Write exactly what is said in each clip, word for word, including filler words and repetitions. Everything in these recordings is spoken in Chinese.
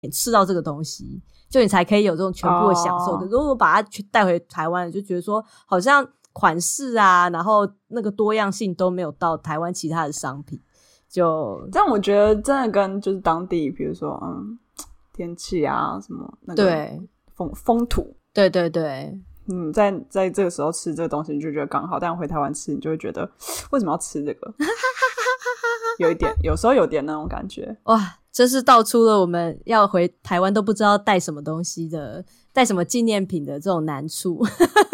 吃到这个东西，就你才可以有这种全部的享受。可是如果把它带回台湾，就觉得说好像款式啊，然后那个多样性都没有到台湾其他的商品。就但我觉得真的跟就是当地比如说嗯天气啊什么那个对风风土， 对对对， 嗯，在在这个时候吃这个东西你就觉得刚好，但回台湾吃你就会觉得为什么要吃这个有一点有时候有点那种感觉。 哇，这是道出了我们要回台湾都不知道带什么东西的，带什么纪念品的这种难处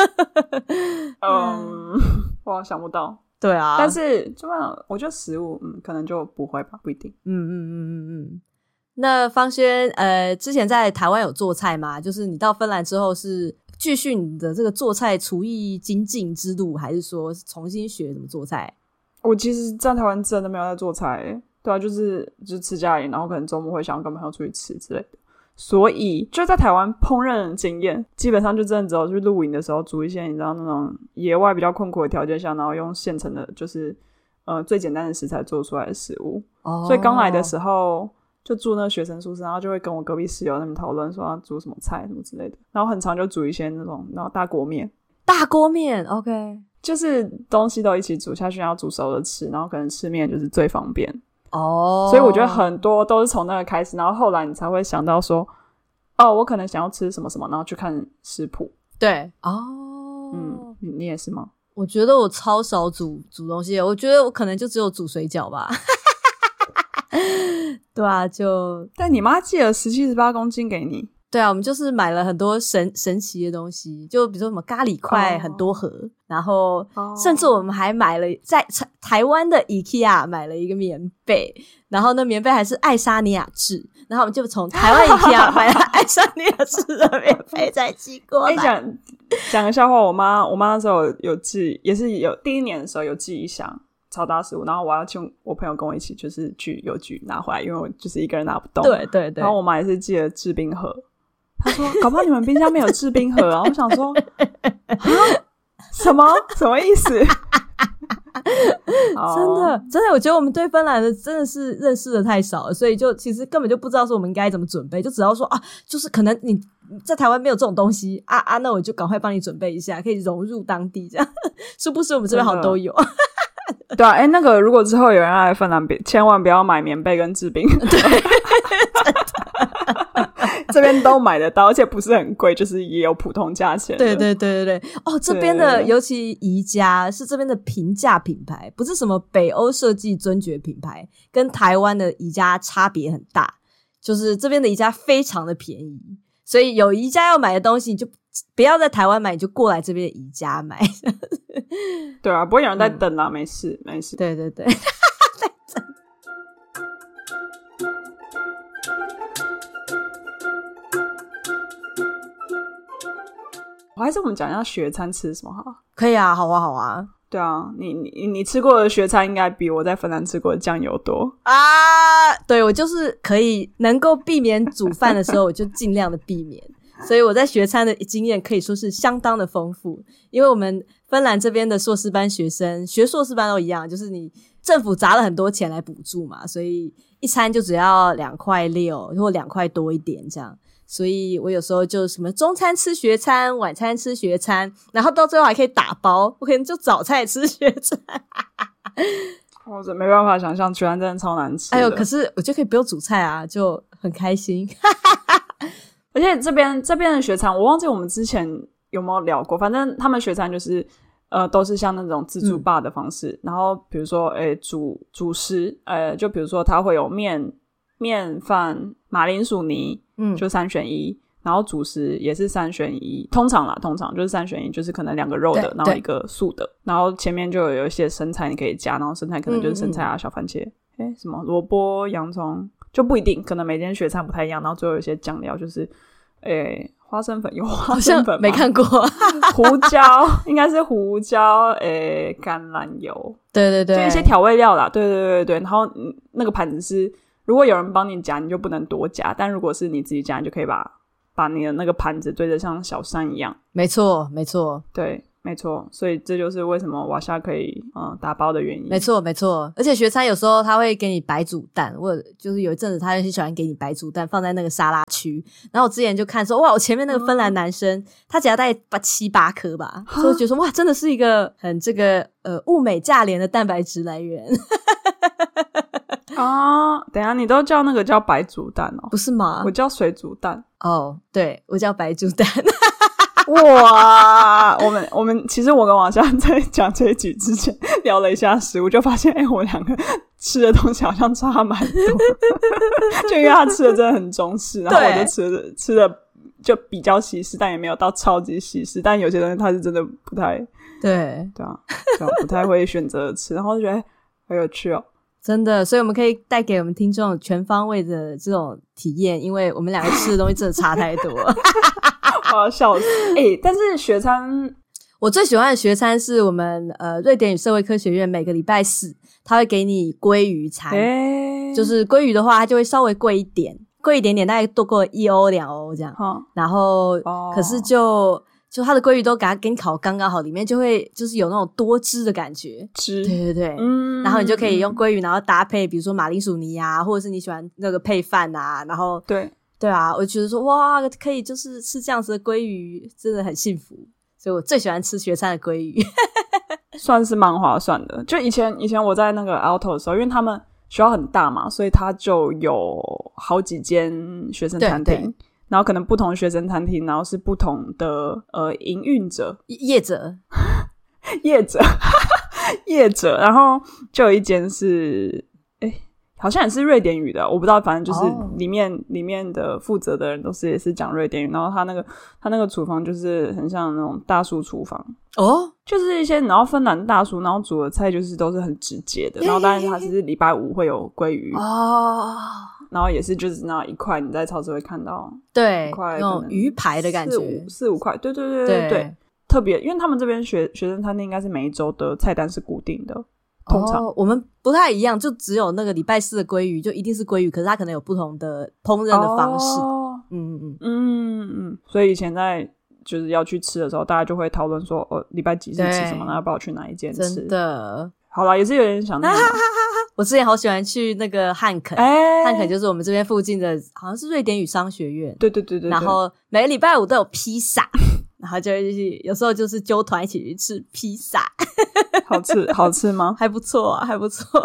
嗯，我想不到。 对啊， 但是就我觉得食物嗯可能就不会吧，不一定。 嗯嗯嗯嗯嗯。那方轩呃之前在台湾有做菜吗？就是你到芬兰之后是继续你的这个做菜厨艺精进之路，还是说重新学怎么做菜？ 我其实在台湾真的没有在做菜耶，对啊，就是就是吃家里，然后可能周末会想要跟朋友出去吃之类的。所以就在台湾烹饪的经验基本上就真的只有去露营的时候煮一些你知道那种野外比较困苦的条件下，然后用现成的就是呃最简单的食材做出来的食物。哦，所以刚来的时候就住那个学生宿舍，然后就会跟我隔壁室友他们讨论说要煮什么菜什么之类的，然后很常就煮一些那种然后大锅面。 大锅面 OK， 就是东西都一起煮下去，然后煮熟了吃，然后可能吃面就是最方便哦。 所以我觉得很多都是从那个开始，然后后来你才会想到说哦我可能想要吃什么什么，然后去看食谱。 对哦， 嗯，你你也是吗？ 我觉得我超少煮煮东西，我觉得我可能就只有煮水饺吧对啊，就但你妈寄了十七十八公斤给你。 对啊，我们就是买了很多神神奇的东西，就比如说什么咖喱块很多盒、oh. 然后甚至我们还买了在台湾的 IKEA 买了一个棉被，然后那棉被还是爱沙尼亚制，然后我们就从台湾 IKEA 买了爱沙尼亚制的棉被再寄过来。 讲讲个笑话，我妈我妈那时候有寄，也是有第一年的时候有寄一箱超大食物，然后我要请我朋友跟我一起就是去邮局拿回来，因为我就是一个人拿不动。 对对对， 然后我妈也是寄了制冰盒，她说搞不好你们冰箱没有制冰盒啊。我想说什么什么意思真的真的我觉得我们对芬兰的真的是认识的太少了，所以就其实根本就不知道说我们应该怎么准备，就只要说啊，就是可能你在台湾没有这种东西啊啊，那我就赶快帮你准备一下，可以融入当地这样是不是我们这边好像都有对啊，欸，那个如果之后有人来芬兰，千万不要买棉被跟制冰对这边都买得到，而且不是很贵，就是也有普通价钱的。 对对对对对，哦，这边的尤其宜家是这边的平价品牌，不是什么北欧设计尊爵品牌，跟台湾的宜家差别很大，就是这边的宜家非常的便宜，所以有宜家要买的东西你就不要在台湾买，你就过来这边的宜家买对啊，不会有人在等啊、嗯、没事没事。 对对对还是我们讲一下学餐吃什么好？ 可以啊，好啊好啊。 对啊，你你你吃过的学餐应该比我在芬兰吃过的酱油多啊。对，我就是可以能够避免煮饭的时候我就尽量的避免所以我在学餐的经验可以说是相当的丰富，因为我们芬兰这边的硕士班学生学硕士班都一样，就是你政府砸了很多钱来补助嘛，所以一餐就只要两块六或两块多一点这样，所以我有时候就什么中餐吃学餐，晚餐吃学餐，然后到最后还可以打包，我可能就早菜吃学餐我真没办法想象学餐真的超难吃的。 哎呦，可是我就可以不用煮菜啊，就很开心而且这边这边的学餐我忘记我们之前有没有聊过，反正他们学餐就是呃都是像那种自助吧的方式、嗯、然后比如说诶主主食呃就比如说它会有面面饭马铃薯泥嗯就三选一，然后主食也是三选一，通常啦通常就是三选一，就是可能两个肉的然后一个素的，然后前面就有一些生菜你可以加，然后生菜可能就是生菜啊、嗯嗯、小番茄诶什么萝卜洋葱就不一定，可能每间学餐不太一样，然后最后有一些酱料就是诶花生粉有花生粉吗？ 没看过胡椒应该是胡椒诶橄榄油， 对对对， 就一些调味料啦，对对对对，然后那个盘子是如果有人帮你夹你就不能多夹，但如果是你自己夹你就可以把把你的那个盘子堆得像小山一样。 没错没错， 对没错，所以这就是为什么瓦夏可以嗯打包的原因。 没错没错，而且学餐有时候他会给你白煮蛋，我就是有一阵子他很喜欢给你白煮蛋放在那个沙拉区，然后我之前就看说哇，我前面那个芬兰男生、嗯、他只要大概七八颗吧，所以我觉得说哇，真的是一个很这个呃物美价廉的蛋白质来源。 啊，等一下你都叫那个叫白煮蛋哦？ 不是吗？ 我叫水煮蛋。 哦，对，我叫白煮蛋。 哇，我们我们其实我跟王夏在讲这一集之前聊了一下食物，就发现哎、欸，我们两个吃的东西好像差蛮多。就因为他吃的真的很中式，然后我就吃的吃的就比较西式，但也没有到超级西式，但有些东西他是真的不太对对啊，对啊，不太会选择吃，然后就觉得、欸、很有趣哦。 真的，所以我们可以带给我们听众全方位的这种体验，因为我们两个吃的东西真的差太多。 我要笑死！哎、欸，但是学餐， 我最喜欢的学餐是我们呃瑞典语社会科学院每个礼拜四，他会给你鲑鱼餐，欸、就是鲑鱼的话，它就会稍微贵一点，贵一点点，大概多过一欧两欧这样。嗯、然后、哦、可是就。就它的鲑鱼都给它给你烤刚刚好，里面就会就是有那种多汁的感觉， 汁， 对对对， 嗯， 然后你就可以用鲑鱼，然后搭配比如说马铃薯泥啊，或者是你喜欢那个配饭啊，然后对对啊，我觉得说哇，可以就是吃这样子的鲑鱼，真的很幸福，所以我最喜欢吃学餐的鲑鱼， 算是蛮划算的。就以前以前我在那个 Aalto 的时候，因为他们学校很大嘛，所以他就有好几间学生餐厅。然后可能不同的学生餐厅，然后是不同的呃营运者业者业者业者，然后就有一间是诶好像也是瑞典语的，我不知道，反正就是里面、oh. 里面的负责的人都是也是讲瑞典语，然后他那个他那个厨房就是很像那种大叔厨房哦，oh? 就是一些然后芬兰大叔，然后煮的菜就是都是很直接的，然后当然他是礼拜五会有鲑鱼哦。Oh.然后也是就是那一块你在超市会看到， 对， 一块那种鱼排的感觉， 四五四五块，对对对对 对, 对，特别因为他们这边学学生餐厅应该是每一周的菜单是固定的，通常、 哦、我们不太一样，就只有那个礼拜四的鲑鱼就一定是鲑鱼，可是它可能有不同的烹饪的方式， 哦、 嗯嗯嗯嗯，所以以前在就是要去吃的时候，大家就会讨论说，哦，礼拜几是吃什么，那要不要去哪一间吃？ 真的， 好啦，也是有点想念。 我之前好喜欢去那个汉肯， 欸、 汉肯就是我们这边附近的，好像是瑞典语商学院。 对对对 对, 对。 然后每个礼拜五都有披萨，然后就会去，有时候就是揪团一起去吃披萨。 好吃好吃吗？ 还不错啊，还不错。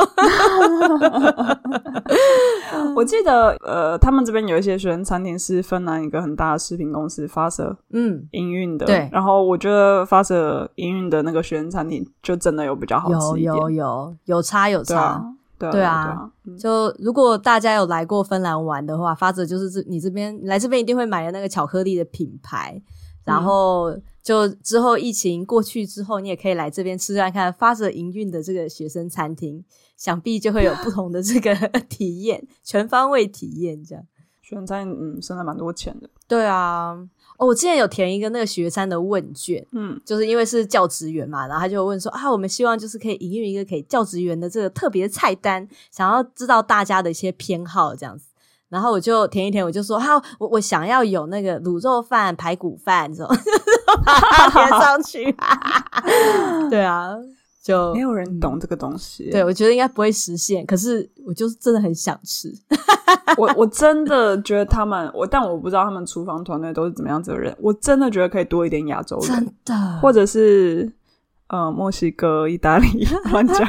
我记得呃，他们这边有一些学生餐厅是芬兰一个很大的食品公司发射嗯营运的，对。然后我觉得发射营运的那个学生餐厅就真的有比较好吃一点， 有有有有差有差。 对啊，对啊， 对啊， 对啊嗯、 就如果大家有来过芬兰玩的话，发泽就是这你这边来这边一定会买的那个巧克力的品牌，然后就之后疫情过去之后，你也可以来这边吃看看发泽营运的这个学生餐厅，想必就会有不同的这个体验，全方位体验这样。 学生餐嗯，省了蛮多钱的。 对啊。哦，我之前有填一个那个学餐的问卷，嗯，就是因为是教职员嘛，然后他就问说啊，我们希望就是可以营运一个给教职员的这个特别菜单，想要知道大家的一些偏好这样子。然后我就填一填，我就说好，我我想要有那个卤肉饭、排骨饭这种，把它填上去。对啊，就没有人懂这个东西。 对，我觉得应该不会实现，可是我就是真的很想吃。 我我真的觉得他们，我但我不知道他们厨房团队都是怎么样子的人。我真的觉得可以多一点亚洲人， 真的，或者是呃墨西哥、意大利乱讲，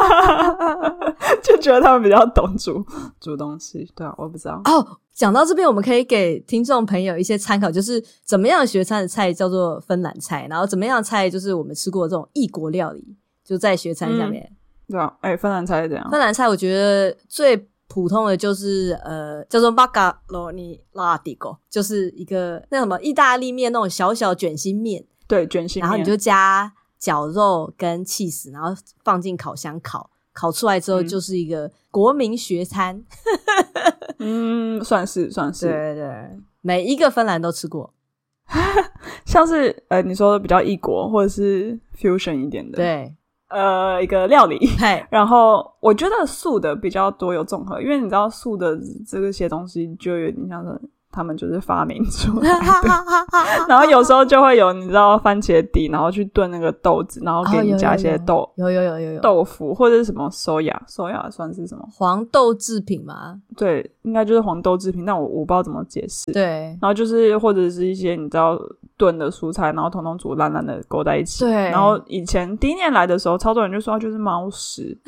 就觉得他们比较懂煮煮东西。对啊，我不知道。 哦，讲到这边，我们可以给听众朋友一些参考，就是怎么样的学餐的菜叫做芬兰菜，然后怎么样的菜就是我们吃过的这种异国料理，就在学餐下面。 嗯、对啊，哎、欸，芬兰菜是怎样？ 芬兰菜我觉得最普通的就是呃叫做 macaroni latigo， 就是一个那什么意大利面那种小小卷心面， 对，卷心面， 然后你就加绞肉跟 cheese， 然后放进烤箱烤，烤出来之后就是一个国民学餐。 嗯，算是算是， 对对，每一个芬兰都吃过。 像是呃你说的比较异国或者是 fusion 一点的， 对。 呃，一个料理，然后我觉得素的比较多有综合，因为你知道素的这个些东西就有点像是他们就是发明出来的然后有时候就会有你知道番茄底，然后去炖那个豆子，然后给你加一些豆、 哦、有有有有有豆腐或者是什么 soya soya 算是什么黄豆制品吗？ 对，应该就是黄豆制品，但我我不知道怎么解释。 对， 然后就是或者是一些你知道炖的蔬菜，然后统统煮烂烂的勾在一起。 对， 然后以前第一年来的时候超多人就说它就是猫屎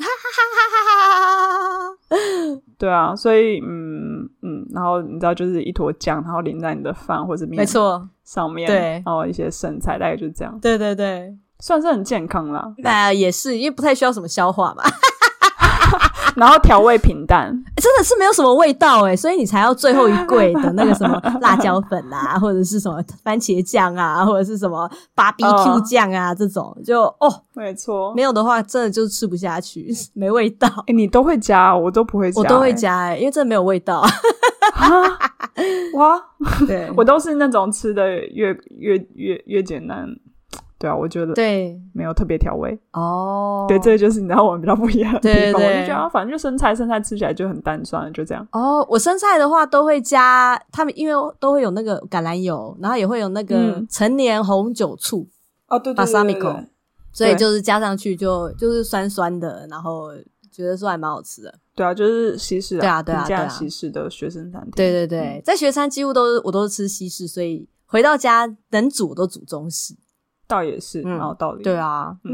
对啊，所以嗯嗯，然后你知道就是一坨酱，然后淋在你的饭或者面， 没错， 上面， 对， 然后一些剩菜，大概就是这样。 对对对， 算是很健康啦。 呃，也是，因为不太需要什么消化嘛。 然后调味平淡、 欸、真的是没有什么味道诶，所以你才要最后一柜的那个什么辣椒粉啊或者是什么番茄酱啊或者是什么 B B Q 酱啊、呃、这种就哦， 没错， 没有的话真的就吃不下去，没味道。 欸、你都会加，我都不会加、欸、 我都会加诶、欸、因为真的没有味道哇， 对， 我都是那种吃的越越越越简单。对啊，我觉得对没有特别调味哦。 对，这就是你知道我们比较不一样的地方。 对对对， 我就觉得、啊、反正就生菜，生菜吃起来就很淡，算了，就这样。 哦，我生菜的话都会加，他们因为都会有那个橄榄油，然后也会有那个陈年红酒醋、 嗯、哦，对对对对对对， 所以就是加上去就就是酸酸的，然后觉得说还蛮好吃的。 对啊，就是西式啊， 对啊对啊对啊， 西式的学生餐厅。 对对对、嗯，在学餐几乎都是我都是吃西式，所以回到家能煮我都煮中式。 倒也是， 嗯， 然后道理对啊。嗯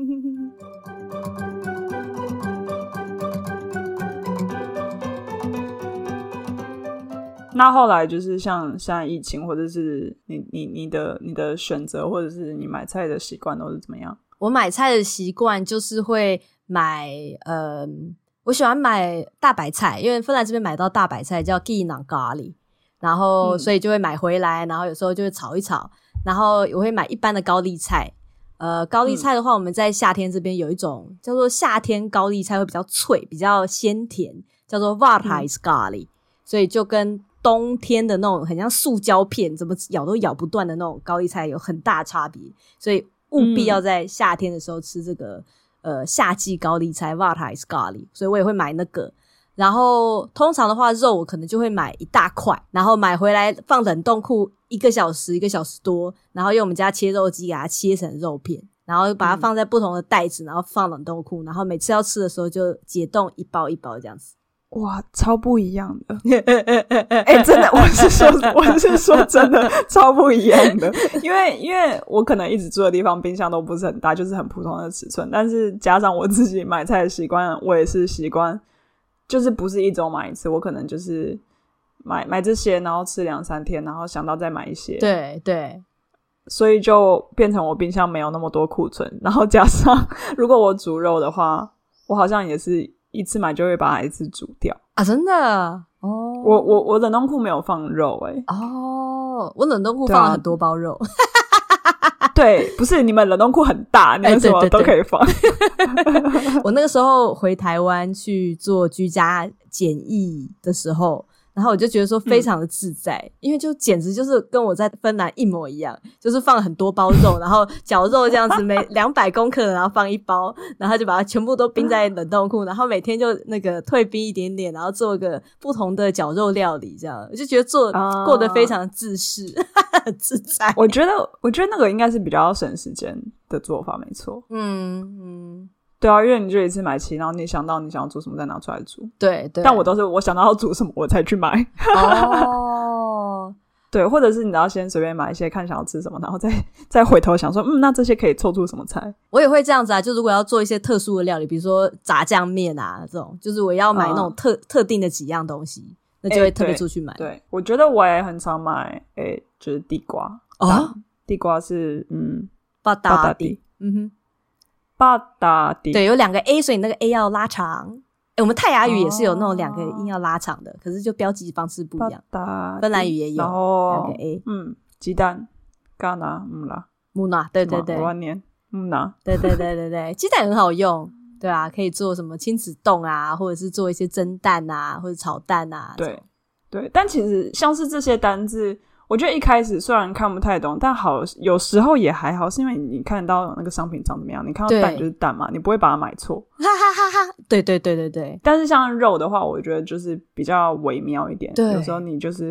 那后来就是像现在疫情，或者是你你你的你的选择，或者是你买菜的习惯都是怎么样？ 我买菜的习惯就是会买，呃，我喜欢买大白菜，因为芬兰这边买到大白菜叫 Kiinan kaali， 然后所以就会买回来，然后有时候就会炒一炒。然后我会买一般的高丽菜，呃，高丽菜的话，我们在夏天这边有一种叫做夏天高丽菜，会比较脆，比较鲜甜，叫做 Varhaiskaali， 所以就跟冬天的那种很像塑胶片，怎么咬都咬不断的那种高丽菜有很大差别，所以务必要在夏天的时候吃这个、嗯、呃夏季高丽菜 Varhaiskaali， 所以我也会买那个。然后通常的话肉我可能就会买一大块，然后买回来放冷冻库一个小时一个小时多，然后用我们家切肉机给它切成肉片，然后把它放在不同的袋子、嗯、然后放冷冻库，然后每次要吃的时候就解冻一包一包这样子。 哇，超不一样的哎、欸，真的，我是说我是说真的超不一样的因为因为我可能一直住的地方冰箱都不是很大，就是很普通的尺寸，但是加上我自己买菜的习惯，我也是习惯就是不是一周买一次，我可能就是买买这些，然后吃两三天，然后想到再买一些。 对对， 所以就变成我冰箱没有那么多库存，然后加上如果我煮肉的话，我好像也是一次买就会把它一次煮掉啊！真的哦， 我我我冷冻库没有放肉欸。 哦，我冷冻库放了很多包肉。 对，不是你们冷冻库很大，你们什么都可以放。欸、对对对我那个时候回台湾去做居家检疫的时候，然后我就觉得说非常的自在、嗯、因为就简直就是跟我在芬兰一模一样，就是放了很多包肉，然后绞肉这样子，每两百公克然后放一包，然后就把它全部都冰在冷冻库，然后每天就那个退冰一点点，然后做个不同的绞肉料理，这样我就觉得做、哦、过得非常自适很自在。 我觉得我觉得那个应该是比较省时间的做法，没错。 嗯嗯， 对啊，因为你就一次买齐，然后你想到你想要煮什么再拿出来煮。 对对， 但我都是我想到要煮什么我才去买。哦，对，或者是你要先随便买一些看想要吃什么，然后再再回头想说嗯那这些可以凑出什么菜。 我也会这样子啊，就如果要做一些特殊的料理，比如说炸酱面啊这种，就是我要买那种特、嗯、特定的几样东西，那就会特别出去买。 欸、对, 对，我觉得我也很常买诶、欸、就是地瓜。哦，地瓜是嗯巴达地，嗯哼， 巴达地， 对，有两个 A， 所以那个 A 要拉长。诶，我们泰雅语也是有那种两个音要拉长的、哦、可是就标记方式不一样。芬兰语也有两个 A。 嗯，鸡蛋嘎拿木拉木纳，对对对， 我乱念木拿， 对对对对对，鸡蛋很好用，对啊，可以做什么亲子冻啊，或者是做一些蒸蛋啊，或者炒蛋啊。 对对，但其实像是这些单字我觉得一开始虽然看不太懂，但好有时候也还好，是因为你看到那个商品长怎么样，你看到蛋就是蛋嘛，你不会把它买错。 哈哈哈哈！对对对对对。 但是像肉的话，我觉得就是比较微妙一点。对，有时候你就是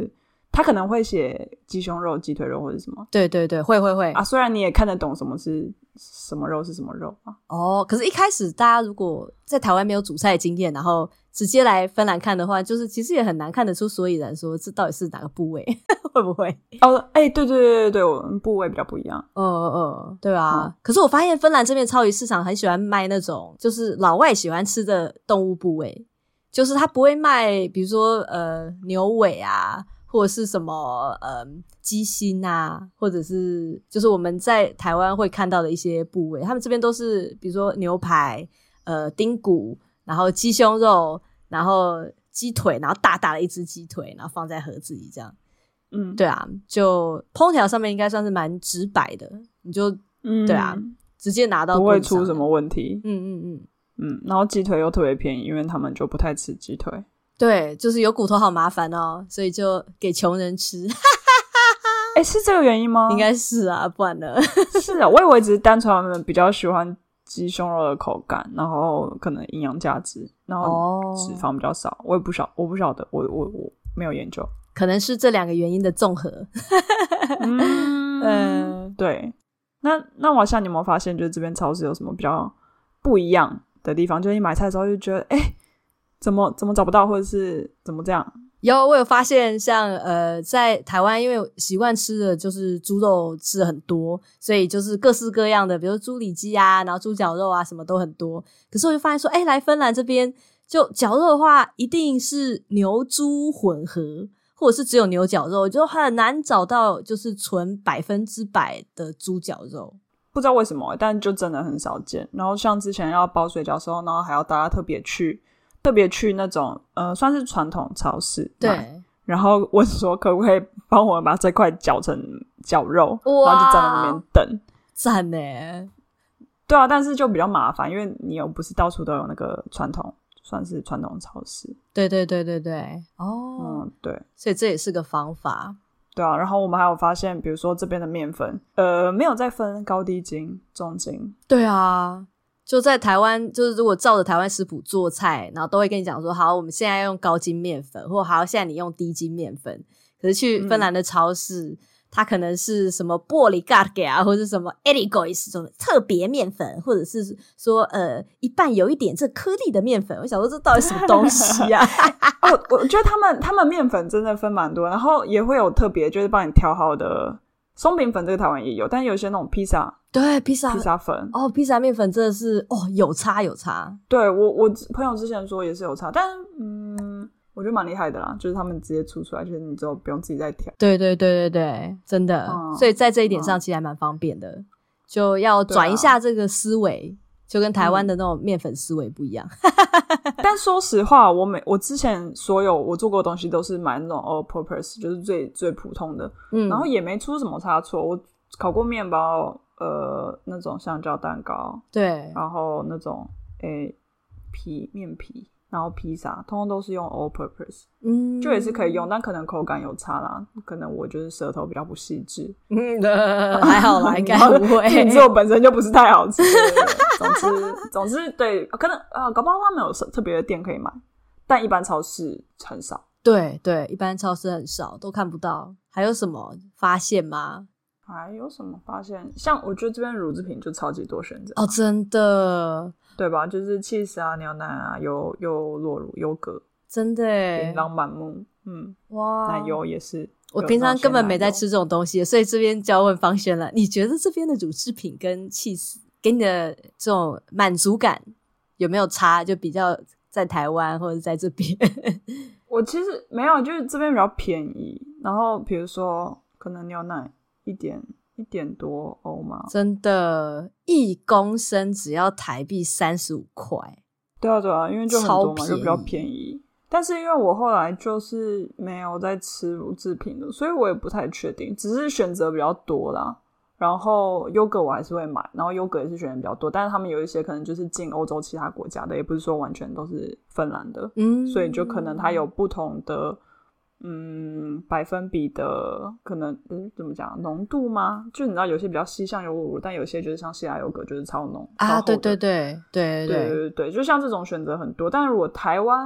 他可能会写鸡胸肉、鸡腿肉或者什么。 对对对，会会会啊，虽然你也看得懂什么是什么肉是什么肉啊。 哦，可是一开始大家如果在台湾没有煮菜的经验，然后直接来芬兰看的话，就是其实也很难看得出所以然，说这到底是哪个部位，会不会？ 哦，哎、欸，对对对对对，我们部位比较不一样。 嗯嗯嗯，对啊、嗯。可是我发现芬兰这边超级市场很喜欢卖那种，就是老外喜欢吃的动物部位，就是他不会卖，比如说呃牛尾啊。或者是什么呃鸡心啊，或者是就是我们在台湾会看到的一些部位，他们这边都是比如说牛排、呃丁骨，然后鸡胸肉，然后鸡腿，然后大大的一只鸡腿，然后放在盒子里这样。嗯，对啊，就烹调上面应该算是蛮直白的，你就嗯对啊，直接拿到不会出什么问题。 嗯嗯嗯嗯，然后鸡腿又特别便宜，因为他们就不太吃鸡腿。 对，就是有骨头好麻烦哦，所以就给穷人吃。 哎、欸，是这个原因吗？ 应该是啊，不然呢？ 是啊，我以为只是单纯他们比较喜欢鸡胸肉的口感，然后可能营养价值，然后脂肪比较少。哦、我也不晓，我不晓得，我我我没有研究， 可能是这两个原因的综合。 嗯，呃、对。那那我想你有没有发现，就是这边超市有什么比较不一样的地方？就是你买菜的时候就觉得，哎、欸。怎么怎么找不到，或者是怎么这样？ 有，我有发现像呃，在台湾因为习惯吃的就是猪肉吃的很多，所以就是各式各样的，比如猪里脊啊，然后猪脚肉啊，什么都很多。可是我就发现说，哎，来芬兰这边就绞肉的话，一定是牛猪混合，或者是只有牛绞肉，就很难找到就是纯百分之百的猪绞肉。 不知道为什么，但就真的很少见。然后像之前要包水饺的时候，然后还要大家特别去。特别去那种呃，算是传统超市， 对， 然后问说可不可以帮我们把这块绞成绞肉，然后就站在那边等， 赞耶！ 对啊，但是就比较麻烦，因为你又不是到处都有那个传统，算是传统超市。 对对对对对，哦， 嗯，对， 所以这也是个方法。 对啊，然后我们还有发现，比如说这边的面粉，呃，没有再分高低筋、中筋。 对啊。就在台湾，就是如果照着台湾食谱做菜，然后都会跟你讲说，好，我们现在用高筋面粉，或好，现在你用低筋面粉。可是去芬兰的超市，嗯、它可能是什么玻璃 gatge 啊，或者是什么 erikois 这种特别面粉，或者是说呃一半有一点这颗粒的面粉。我想说这到底什么东西啊？ 哦，我觉得他们他们面粉真的分蛮多，然后也会有特别就是帮你调好的松饼粉，这个台湾也有，但有些那种披萨。 对，披萨披萨粉哦，披萨面粉真的是哦，有差有差。 对，我我朋友之前说也是有差，但嗯，我觉得蛮厉害的啦，就是他们直接出出来，就是你之后不用自己再调。 对对对对对，真的，嗯、所以在这一点上其实还蛮方便的，嗯、就要转一下这个思维，啊、就跟台湾的那种面粉思维不一样。嗯、 但说实话，我每我之前所有我做过的东西都是买那种 all purpose， 就是最最普通的，嗯，然后也没出什么差错。我烤过面包。呃，那种香蕉蛋糕， 对， 然后那种诶皮面皮，然后披萨，通通都是用 all purpose， 嗯，就也是可以用，但可能口感有差啦，可能我就是舌头比较不细致， 嗯，还好啦，应该不会， 自己做本身就不是太好吃，总之总之对，可能啊、呃，搞不好他们有特别的店可以买，但一般超市很少， 对对，一般超市很少，都看不到。还有什么发现吗？ 还有什么发现？像我觉得这边乳制品就超级多选择哦，真的， 对吧？就是 cheese 啊、牛奶啊、优优酪乳、优格， 真的耶， 琳琅满目。嗯， 哇， 奶油也是。 我平常根本没在吃这种东西，所以这边就要问方轩了。你觉得这边的乳制品跟 cheese 给你的这种满足感有没有差？就比较在台湾或者在这边？ 我其实没有，就是这边比较便宜。然后比如说，可能牛奶。一点一点多欧嘛， 真的，一公升只要台币三十五块。 对啊，对啊，因为就很多嘛，就比较便宜。但是因为我后来就是没有在吃乳制品的，所以我也不太确定，只是选择比较多啦。然后优格我还是会买，然后优格也是选择比较多，但是他们有一些可能就是进欧洲其他国家的，也不是说完全都是芬兰的，嗯，所以就可能它有不同的。嗯，百分比的可能嗯怎么讲浓度吗？就你知道有些比较稀像优酪乳，但有些就是像希腊优格就是超浓啊，对对对对对对对对，就像这种选择很多。但如果台湾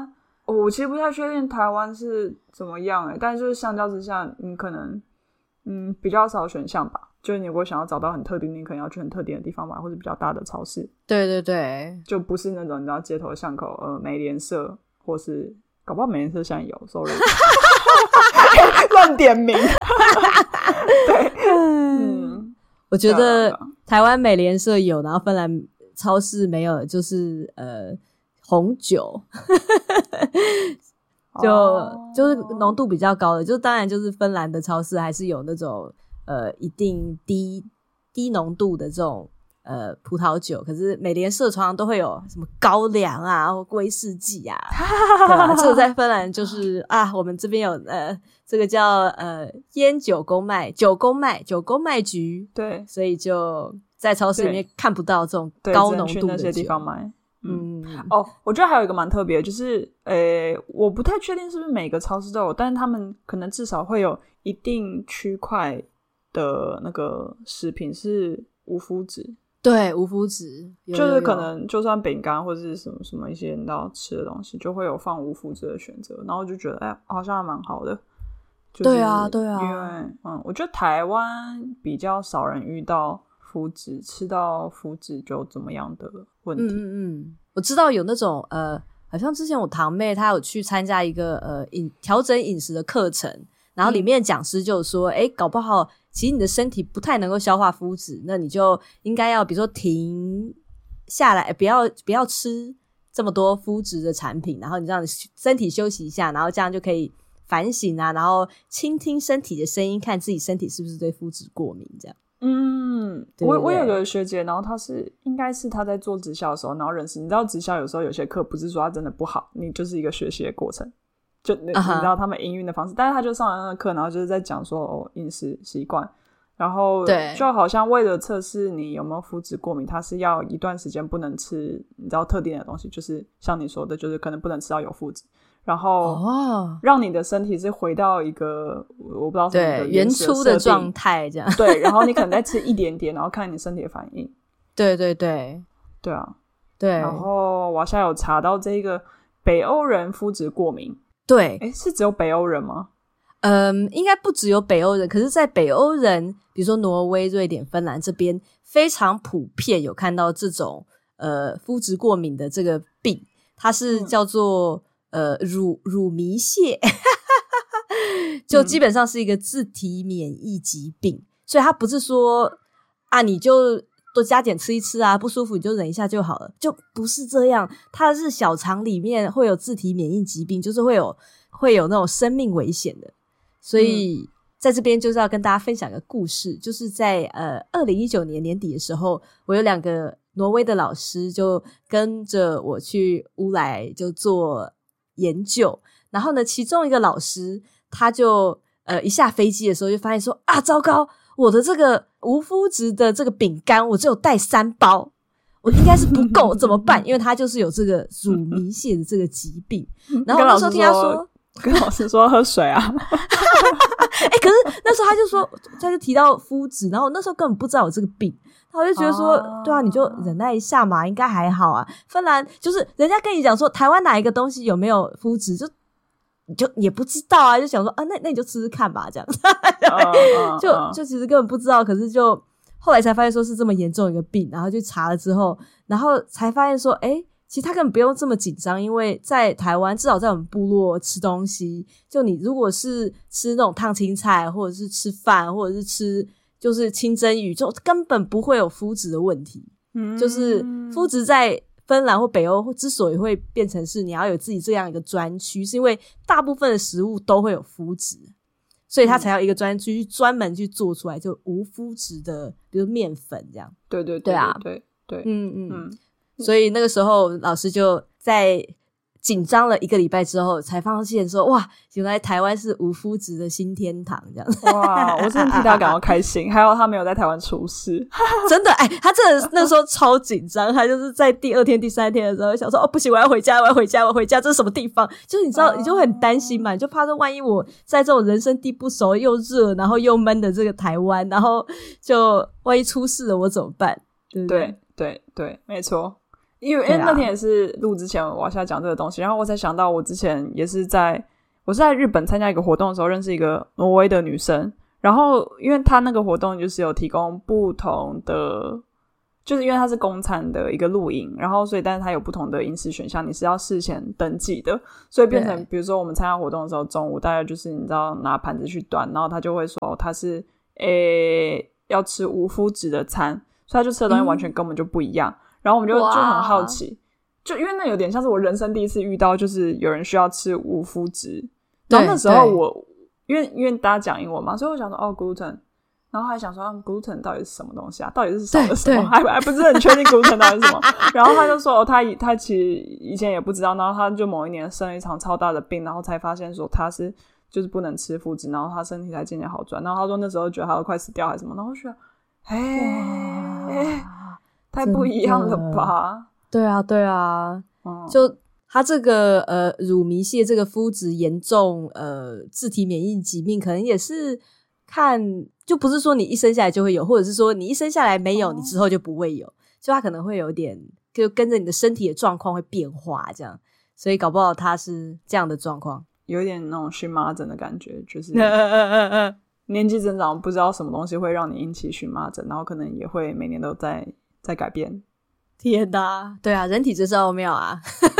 我其实不太确定台湾是怎么样诶，但是就是相较之下，你可能嗯比较少选项吧。就是你如果想要找到很特定，你可能要去很特定的地方买，或者比较大的超市。 对对对， 就不是那种你知道街头巷口呃美联社，或是搞不好美联社现在有 sorry 乱点名对，嗯， 我觉得台湾美联社有，然后芬兰超市没有，就是呃红酒就、哦、就是浓度比较高的，就当然就是芬兰的超市还是有那种呃一定低低浓度的这种呃葡萄酒，可是美联社常常都会有什么高粱啊或威士忌啊对吧，这个在芬兰就是啊我们这边有呃这个叫呃烟酒公卖酒公卖酒公卖局， 对， 所以就在超市里面看不到这种高浓度的酒， 对，那些地方买。 嗯， 哦，我觉得还有一个蛮特别的，就是呃我不太确定是不是每个超市都有，但是他们可能至少会有一定区块的那个食品是无麸质。 对，无麸质， 就是可能就算饼干或者是什么什么一些你要吃的东西，就会有放无麸质的选择，然后就觉得哎，好像还蛮好的。就是、 对啊，对啊， 因为嗯，我觉得台湾比较少人遇到麸质吃到麸质就怎么样的问题。 嗯嗯嗯，我知道有那种呃，好像之前我堂妹她有去参加一个呃饮调整饮食的课程，然后里面讲师就说，哎、嗯，搞不好其实你的身体不太能够消化麸质，那你就应该要比如说停下来，不要不要吃这么多麸质的产品，然后你让你身体休息一下，然后这样就可以反省啊，然后倾听身体的声音，看自己身体是不是对麸质过敏这样。 嗯，对对对，我我有个学姐，然后她是应该是她在做直销的时候，然后认识，你知道直销有时候有些课不是说它真的不好，你就是一个学习的过程，就你、uh-huh. 你知道他们营运的方式，但是他就上了那个课，然后就是在讲说哦饮食习惯，然后就好像为了测试你有没有麸质过敏，他是要一段时间不能吃你知道特定的东西，就是像你说的，就是可能不能吃到有麸质，然后让你的身体是回到一个我不知道什么的原初的状态这样。 对，然后你可能再吃一点点，然后看你身体的反应。 对对对对啊， 对。 然后我现在有查到这个北欧人麸质过敏。 对， 诶，是只有北欧人吗？ 嗯，应该不只有北欧人，可是在北欧人比如说挪威、瑞典、芬兰这边非常普遍有看到这种呃麸质过敏的这个病，它是叫做、嗯、呃乳乳糜泻就基本上是一个自体免疫疾病、嗯、所以它不是说啊你就多加点吃一吃啊，不舒服你就忍一下就好了，就不是这样，它是小肠里面会有自体免疫疾病，就是会有会有那种生命危险的。所以在这边就是要跟大家分享一个故事，就是在呃二零一九年年底的时候，我有两个挪威的老师就跟着我去乌来就做研究，然后呢其中一个老师他就呃一下飞机的时候就发现说啊糟糕，我的这个无麸质的这个饼干我只有带三包，我应该是不够怎么办，因为他就是有这个乳糜泻的这个疾病。然后我那时候听他说跟老师说喝水啊哎、欸，可是那时候他就说他就提到麸质，然后那时候根本不知道有这个病，他就觉得说、啊、对啊你就忍耐一下嘛，应该还好啊。芬兰就是人家跟你讲说台湾哪一个东西有没有麸质，就你就也不知道啊，就想说啊那那你就吃吃看吧这样就就其实根本不知道，可是就后来才发现说是这么严重一个病，然后去查了之后，然后才发现说哎、欸其实他根本不用这么紧张，因为在台湾至少在我们部落吃东西，就你如果是吃那种烫青菜或者是吃饭或者是吃就是清蒸鱼，就根本不会有麸质的问题、嗯、就是麸质在芬兰或北欧之所以会变成是你要有自己这样一个专区，是因为大部分的食物都会有麸质，所以他才要一个专区专门去做出来就无麸质的比如面粉这样。 对对对对啊对对， 嗯嗯嗯所以那个时候老师就在紧张了一个礼拜之后才发现说哇原来台湾是无麸质的新天堂这样。 哇我真的替他感到开心还好他没有在台湾出事真的哎，他真的那时候超紧张，他就是在第二天第三天的时候想说哦不行我要回家我要回家我要回家这是什么地方，就是你知道、uh... 你就会很担心嘛，你就怕说万一我在这种人生地不熟又热然后又闷的这个台湾，然后就万一出事了我怎么办，对不对？ 对对对没错。 因为因为那天也是录之前我要下讲这个东西，然后我才想到我之前也是在我是在日本参加一个活动的时候认识一个挪威的女生，然后因为她那个活动就是有提供不同的，就是因为它是公餐的一个露营，然后所以但是它有不同的饮食选项，你是要事前登记的，所以变成比如说我们参加活动的时候中午大概就是你知道拿盘子去端，然后他就会说他是诶要吃无麸质的餐，所以他就吃的东西完全根本就不一样、嗯、然后我们就就很好奇，就因为那有点像是我人生第一次遇到就是有人需要吃无麸质，然后那时候我因为因为大家讲英文嘛，所以我想说哦 gluten，然后还想说、嗯、gluten 到底是什么东西啊，到底是少了什么，还还不是很确定 gluten 到底是什么然后他就说、哦、他他其实以前也不知道，然后他就某一年生了一场超大的病，然后才发现说他是就是不能吃麸质，然后他身体才渐渐好转，然后他说那时候觉得他都快死掉还是什么，然后我觉得哎太不一样了吧。 对啊对啊、嗯、就他这个呃乳糜泻这个麸质严重呃自体免疫疾病可能也是看，就不是说你一生下来就会有，或者是说你一生下来没有、哦、你之后就不会有，就他可能会有点就跟着你的身体的状况会变化这样，所以搞不好他是这样的状况， 有点那种荨麻疹的感觉，就是年纪增长不知道什么东西会让你引起荨麻疹，然后可能也会每年都在在改变。 天哪，对啊，人体真是奥妙啊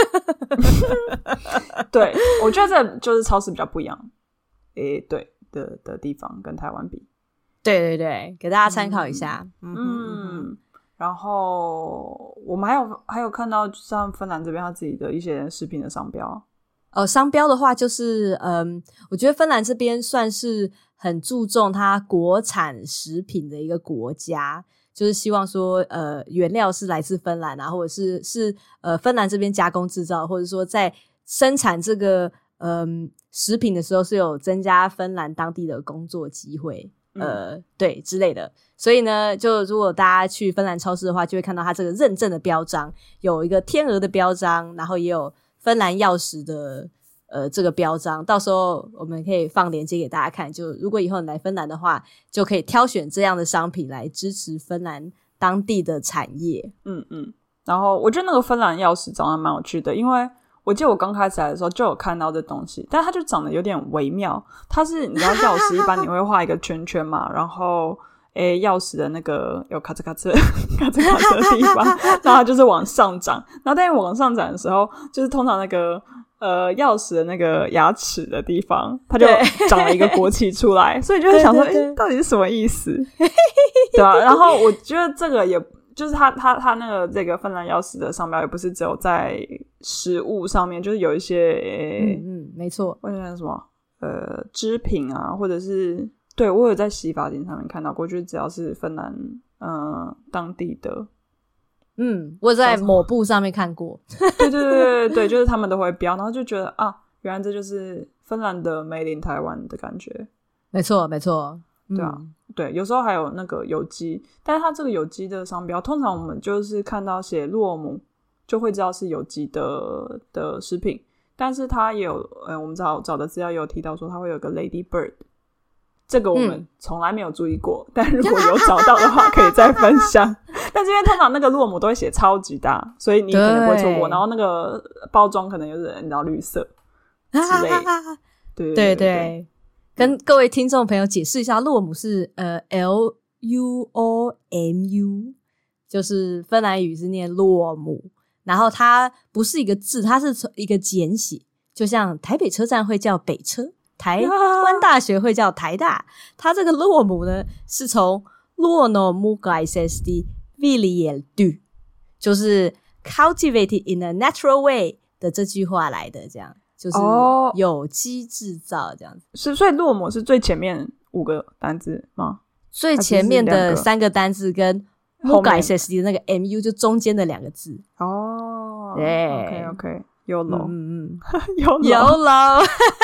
对，我觉得这就是超市比较不一样诶对的, 的地方跟台湾比， 对对对，给大家参考一下。 嗯, 嗯然后我们还有还有看到像芬兰这边他自己的一些食品的商标。 呃，商标的话就是嗯，我觉得芬兰这边算是很注重它国产食品的一个国家，就是希望说呃原料是来自芬兰啊，或者是是呃芬兰这边加工制造，或者说在生产这个嗯食品的时候是有增加芬兰当地的工作机会，呃、嗯、对之类的。所以呢就如果大家去芬兰超市的话，就会看到它这个认证的标章，有一个天鹅的标章，然后也有芬兰钥匙的呃这个标章，到时候我们可以放链接给大家看，就如果以后你来芬兰的话，就可以挑选这样的商品来支持芬兰当地的产业。嗯嗯，然后我觉得那个芬兰钥匙长得蛮有趣的，因为我记得我刚开始来的时候就有看到这东西，但它就长得有点微妙，它是你知道钥匙一般你会画一个圈圈嘛然后诶钥匙的那个有咔嚓咔嚓咔嚓咔嚓的地方然后它就是往上长，然后但是往上长的时候就是通常那个呃钥匙的那个牙齿的地方它就长了一个国旗出来所以就会想说诶到底是什么意思对啊，然后我觉得这个也就是它它它那个这个芬兰钥匙的商标也不是只有在食物上面，就是有一些诶嗯嗯没错， 我想什么呃织品啊，或者是对我有在洗发精上面看到过，就是只要是芬兰呃当地的， 嗯我有在抹布上面看过对对对对对，就是他们都会标，然后就觉得啊原来这就是芬兰的 Made in 台湾的感觉。 没错没错， 对啊、嗯、对，有时候还有那个有机，但是它这个有机的商标通常我们就是看到写洛姆就会知道是有机的的食品，但是它也有呃我们找找的资料也有提到说它会有个 Lady Bird， 这个我们从来没有注意过、嗯、但如果有找到的话可以再分享但是因为通常那个洛姆都会写超级大，所以你可能不会错过，然后那个包装可能就是你知道绿色之类对对 对, 对跟各位听众朋友解释一下，洛姆是呃 L U O M U， 就是芬兰语是念洛姆，然后它不是一个字，它是一个简写，就像台北车站会叫北车，台湾大学会叫台大，它这个洛姆呢是从洛诺木盖塞斯的 viljelty， 就是 cultivated in a natural way 的这句话来的，这样就是有机制造这样子、哦、 是，所以洛姆是最前面五个单字吗？ 最前面的三个单字跟 木盖塞斯的那个 M U 就中间的两个字哦， 对 OK OK YOLO 嗯嗯 YOLO YOLO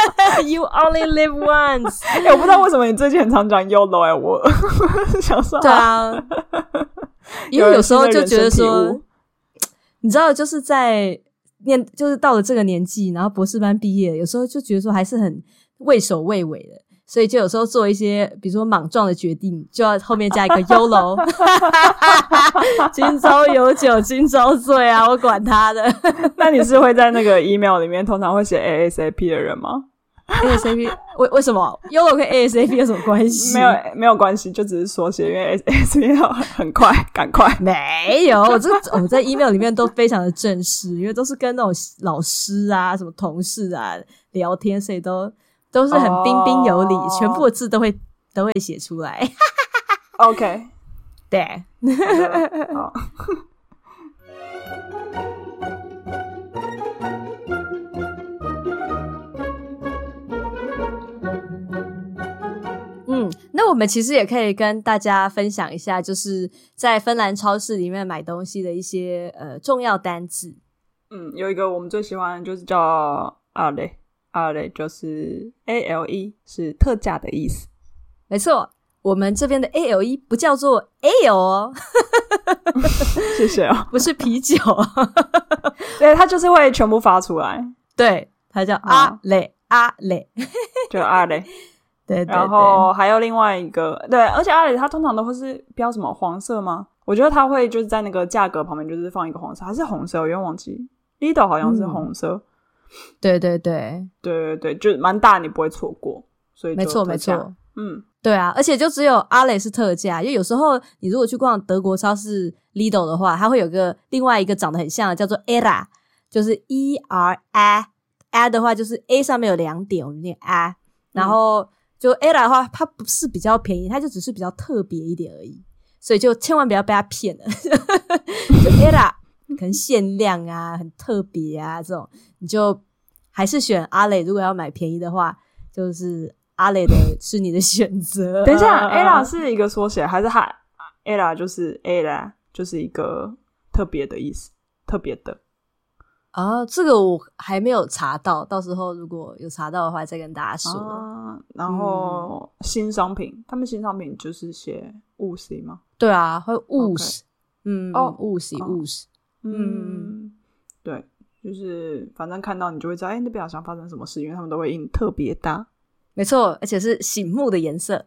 You only live once 欸、我不知道为什么你最近很常讲 YOLO 哎、欸，我想说对啊因为有时候就觉得说你知道就是在念就是到了这个年纪然后博士班毕业有时候就觉得说还是很畏首畏尾的， 所以就有时候做一些比如说莽撞的决定，就要后面加一个 Y O L O 今朝有酒今朝醉啊，我管他的。 那你是会在那个 email 里面通常会写 A S A P 的人吗？ A S A P 为为什么 Y O L O 跟 A S A P 有什么关系？ 没有没有关系，就只是缩写，因为 A S A P 很快赶快。 没有，我这我在 email 里面都非常的正式，因为都是跟那种老师啊什么同事啊聊天，所以都都是很彬彬有礼、oh. 全部的字都会都会写出来。 OK， 对， 好。 嗯，那我们其实也可以跟大家分享一下，就是在芬兰超市里面买东西的一些呃重要单字。 嗯，有一个我们最喜欢的就是叫阿雷，阿雷就是 A L E 是特价的意思。 没错，我们这边的 A L E 不叫做 Ale 哦。 谢谢哦， 不是啤酒。 对，它就是会全部发出来。 对，它叫阿雷、啊、阿雷， 就阿雷。 对, 对, 对， 然后还有另外一个，对，而且阿雷它通常都会是标什么黄色吗？我觉得它会就是在那个价格旁边就是放一个黄色，还是红色，我有点忘记。Lidl 好像是红色。嗯、 对对对对对对，就蛮大，你不会错过。所以就没错没错， 嗯， 对啊，而且就只有阿雷是特价，因为有时候你如果去逛德国超市 Lidl 的话，它会有个另外一个长得很像的叫做 Era， 就是 E R A A 的话就是 A 上面有两点，我们念 A， 然后。嗯就 Era 的话它不是比较便宜，它就只是比较特别一点而已，所以就千万不要被它骗了。就 Era 可能限量啊很特别啊这种，你就还是选阿雷，如果要买便宜的话就是阿雷的是你的选择。 等一下 Era 是一个缩写还是它 Era 就是 Era 就是一个特别的意思，特别的啊，这个我还没有查到，到时候如果有查到的话再跟大家说。 啊、然后、嗯、新商品，他们新商品就是写 U C 吗？ 对啊，会 U C， 嗯， 哦 U C U C， 嗯，对，就是反正看到你就会知道，哎，那边好像发生什么事，因为他们都会印特别大， 没错，而且是醒目的颜色。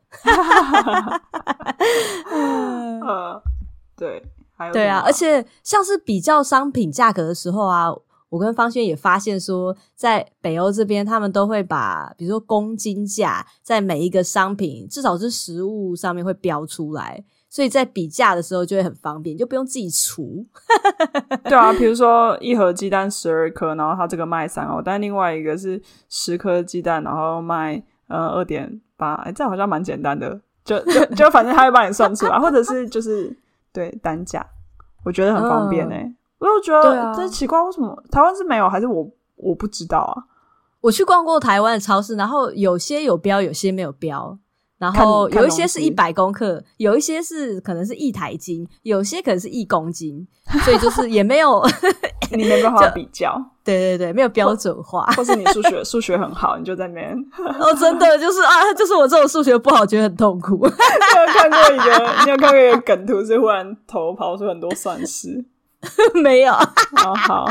呃，对，还有对啊，而且像是比较商品价格的时候啊。我跟方轩也发现说在北欧这边他们都会把比如说公斤价在每一个商品至少是食物上面会标出来，所以在比价的时候就会很方便，就不用自己除。 对啊，比如说一盒鸡蛋十二颗，然后它这个卖三欧，但另外一个是十颗鸡蛋然后卖呃 二点八， 哎，这好像蛮简单的，就就就反正他会帮你算出来。或者是就是对单价我觉得很方便欸、嗯，我就觉得这奇怪，为什么台湾是没有，还是我我不知道啊？ 我去逛过台湾的超市，然后有些有标，有些没有标，然后有一些是一百公克，有一些是可能是一台斤，有些可能是一公斤，所以就是也没有你没办法比较。 对对对，没有标准化， 或是你数学数学很好，你就在那边哦，真的就是啊，就是我这种数学不好，觉得很痛苦。 你有看过一个，你有看过一个梗图，是忽然头跑出很多算式？ 没有。 哦，好，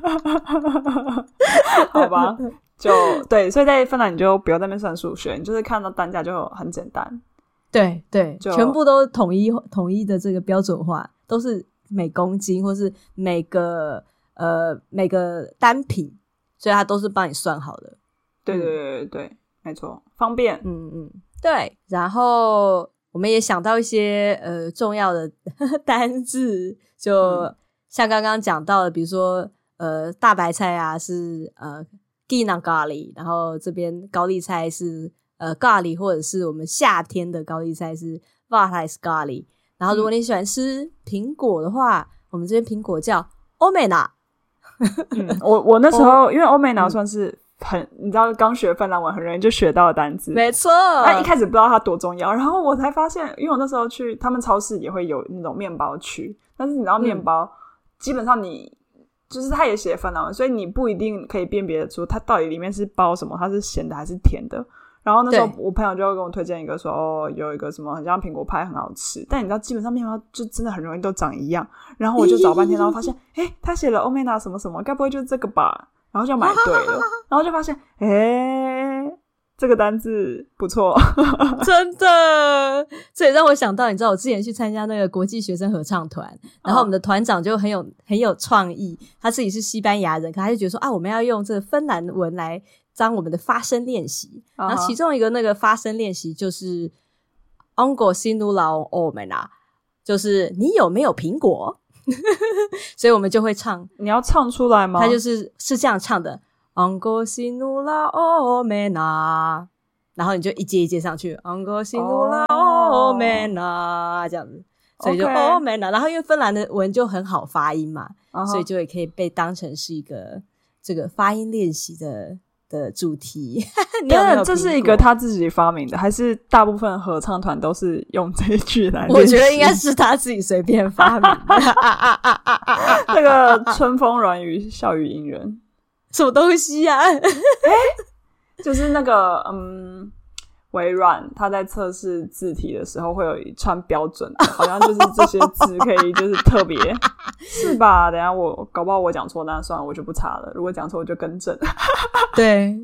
好吧，就对，所以在芬兰你就不要在那边算数学，你就是看到单价就很简单。 对对，全部都统一统一的这个标准化，都是每公斤或是每个呃每个单品，所以它都是帮你算好的。 对对对对对，嗯、没错，方便。 嗯嗯，对。然后我们也想到一些呃重要的单字，就。嗯像刚刚讲到的，比如说呃大白菜啊是呃 Gina 咖喱，然后这边高丽菜是呃咖喱，或者是我们夏天的高丽菜是 Vartais 咖喱。然后如果你喜欢吃苹果的话，嗯、我们这边苹果叫 Omena。 嗯，我我那时候因为 Omena 算是很、嗯、你知道刚学芬兰文很容易就学到的单字， 没错。 但一开始不知道它多重要，然后我才发现，因为我那时候去他们超市也会有那种面包区，但是你知道面包。嗯基本上你就是它也写芬兰文，所以你不一定可以辨别出它到底里面是包什么，它是咸的还是甜的。然后那时候我朋友就会跟我推荐一个说，哦，有一个什么很像苹果派很好吃，但你知道基本上面包就真的很容易都长一样。然后我就找半天，然后发现，诶，他写了 Omena 什么什么，该不会就是这个吧？然后就买对了，然后就发现，诶， 这个单字不错。 真的，这也让我想到，你知道我之前去参加那个国际学生合唱团，然后我们的团长就很有很有创意，他自己是西班牙人，可他就觉得说啊，我们要用这个芬兰文来当我们的发声练习， uh-huh. 然后其中一个那个发声练习就是 Onko sinulla on omena， 就是你有没有苹果所以我们就会唱， 你要唱出来吗？ 他就是是这样唱的Onko sinulla omena， 然后你就一阶一阶上去 Onko sinulla omena， 这样子，所以就 omena， 然后因为芬兰的文就很好发音嘛， uh-huh. 所以就也可以被当成是一个这个发音练习的的主题。你有没有？ 这是一个他自己发明的，还是大部分合唱团都是用这一句来练习？ 我觉得应该是他自己随便发明的。 那个春风软语笑语迎人什么东西啊？欸、 就是那个嗯，微软它在测试字体的时候会有一串标准的，好像就是这些字可以就是特别是吧？等一下我搞不好我讲错，那算了，我就不查了。如果讲错我就更正。 对，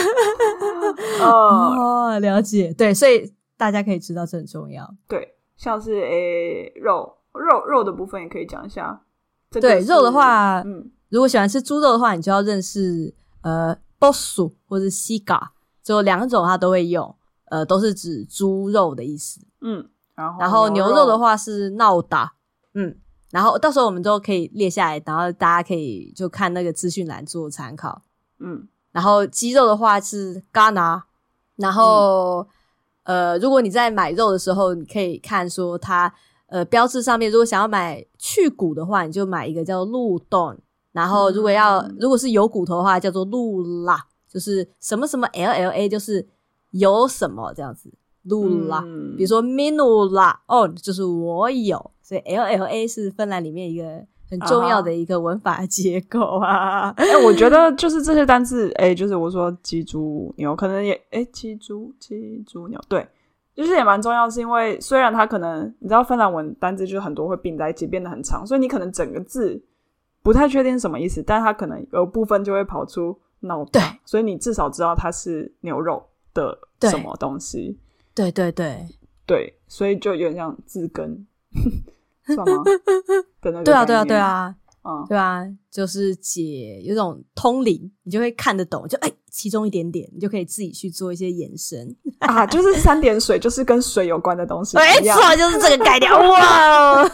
哦，了解。对，所以大家可以知道这很重要。 对，像是诶肉肉肉的部分也可以讲一下。这个、 对，肉的话， 嗯。 如果喜欢吃猪肉的话，你就要认识呃 bossu 或是 siga， 就两种它都会用，呃，都是指猪肉的意思。 嗯，然后然后牛肉的话是 nauta， 嗯，然后到时候我们都可以列下来，然后大家可以就看那个资讯栏做参考。 嗯， 然后鸡肉的话是 gana， 然后、嗯、呃，如果你在买肉的时候，你可以看说它呃标志上面，如果想要买去骨的话，你就买一个叫鹿冻。然后如果要、嗯、如果是有骨头的话叫做鹿拉，就是什么什么 L L A 就是有什么这样子鹿拉、嗯、比如说 minulla 哦就是我有，所以 L L A 是芬兰里面一个很重要的一个文法结构啊。 哎、欸，我觉得就是这些单字哎、欸，就是我说鸡猪牛可能也哎、欸、鸡猪鸡猪牛对，就是也蛮重要，是因为虽然它可能你知道芬兰文单字就是很多会并在一起变得很长，所以你可能整个字不太确定什么意思，但它可能有部分就会跑出脑袋，对，所以你至少知道它是牛肉的什么东西。 对对对对，所以就有点像字根算吗？的那个对啊对啊对啊嗯， 对啊，就是解有种通灵，你就会看得懂，就哎其中一点点，你就可以自己去做一些延伸啊，就是三点水，就是跟水有关的东西。 没错，就是这个概念。哇，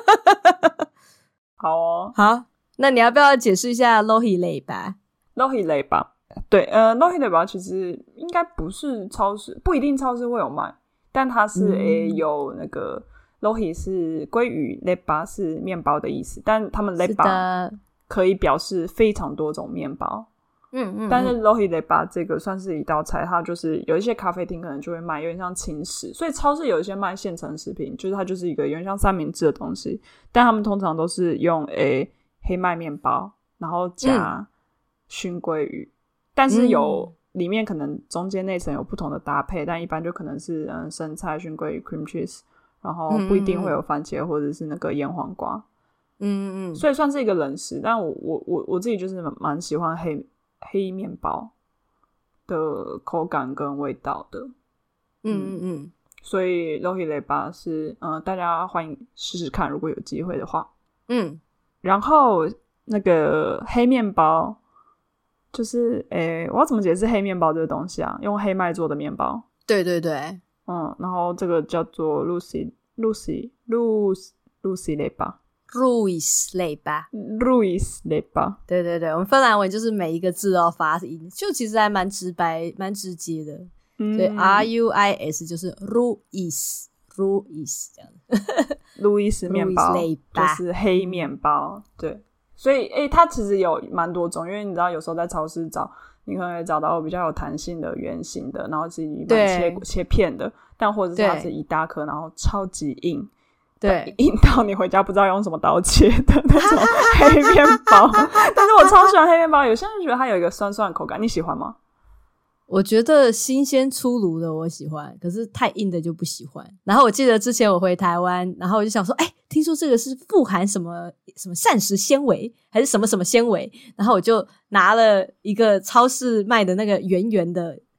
好哦， 好。那你要不要解释一下 lohileipä lohileipä 对，呃 lohileipä 其实应该不是超市，不一定超市会有卖，但它是、嗯、诶有那个 lohi 是鲑鱼 leipä 是面包的意思，但他们 leipä 可以表示非常多种面包。嗯 嗯, 嗯，但是 lohileipä 这个算是一道菜，它就是有一些咖啡厅可能就会卖，有点像轻食，所以超市有一些卖现成食品，就是它就是一个有点像三明治的东西，但他们通常都是用诶黑麦面包，然后加熏鲑鱼、嗯、但是有、嗯、里面可能中间内层有不同的搭配，但一般就可能是嗯生菜熏鲑鱼 cream cheese， 然后不一定会有番茄或者是那个腌黄瓜。嗯嗯，所以算是一个冷食，但我我我我自己就是蛮喜欢黑黑面包的口感跟味道的。嗯嗯嗯，所以 lohileipä 是嗯大家欢迎试试看，如果有机会的话。嗯。然后那个黑面包就是诶我要怎么解释黑面包这个东西啊？用黑麦做的面包。 对对对， 嗯，然后这个叫做 Lucy Lucy Lucy Lucy-leipä Ruisleipä Ruisleipä 对对对，我们芬兰文就是每一个字都要发音，就其实还蛮直白蛮直接的、嗯、所以 R U I S 就是 Ruis Ruis 这样路易斯面包就是黑面包。对，所以诶它其实有蛮多种，因为你知道有时候在超市找你可能会找到比较有弹性的圆形的，然后是一般切切片的，但或者是它是一大颗然后超级硬，对，硬到你回家不知道用什么刀切的那种黑面包但是我超喜欢黑面包，有些人觉得它有一个酸酸的口感，你喜欢吗？ 我觉得新鲜出炉的我喜欢，可是太硬的就不喜欢。然后我记得之前我回台湾，然后我就想说哎，听说这个是富含什么什么膳食纤维还是什么什么纤维，然后我就拿了一个超市卖的那个圆圆的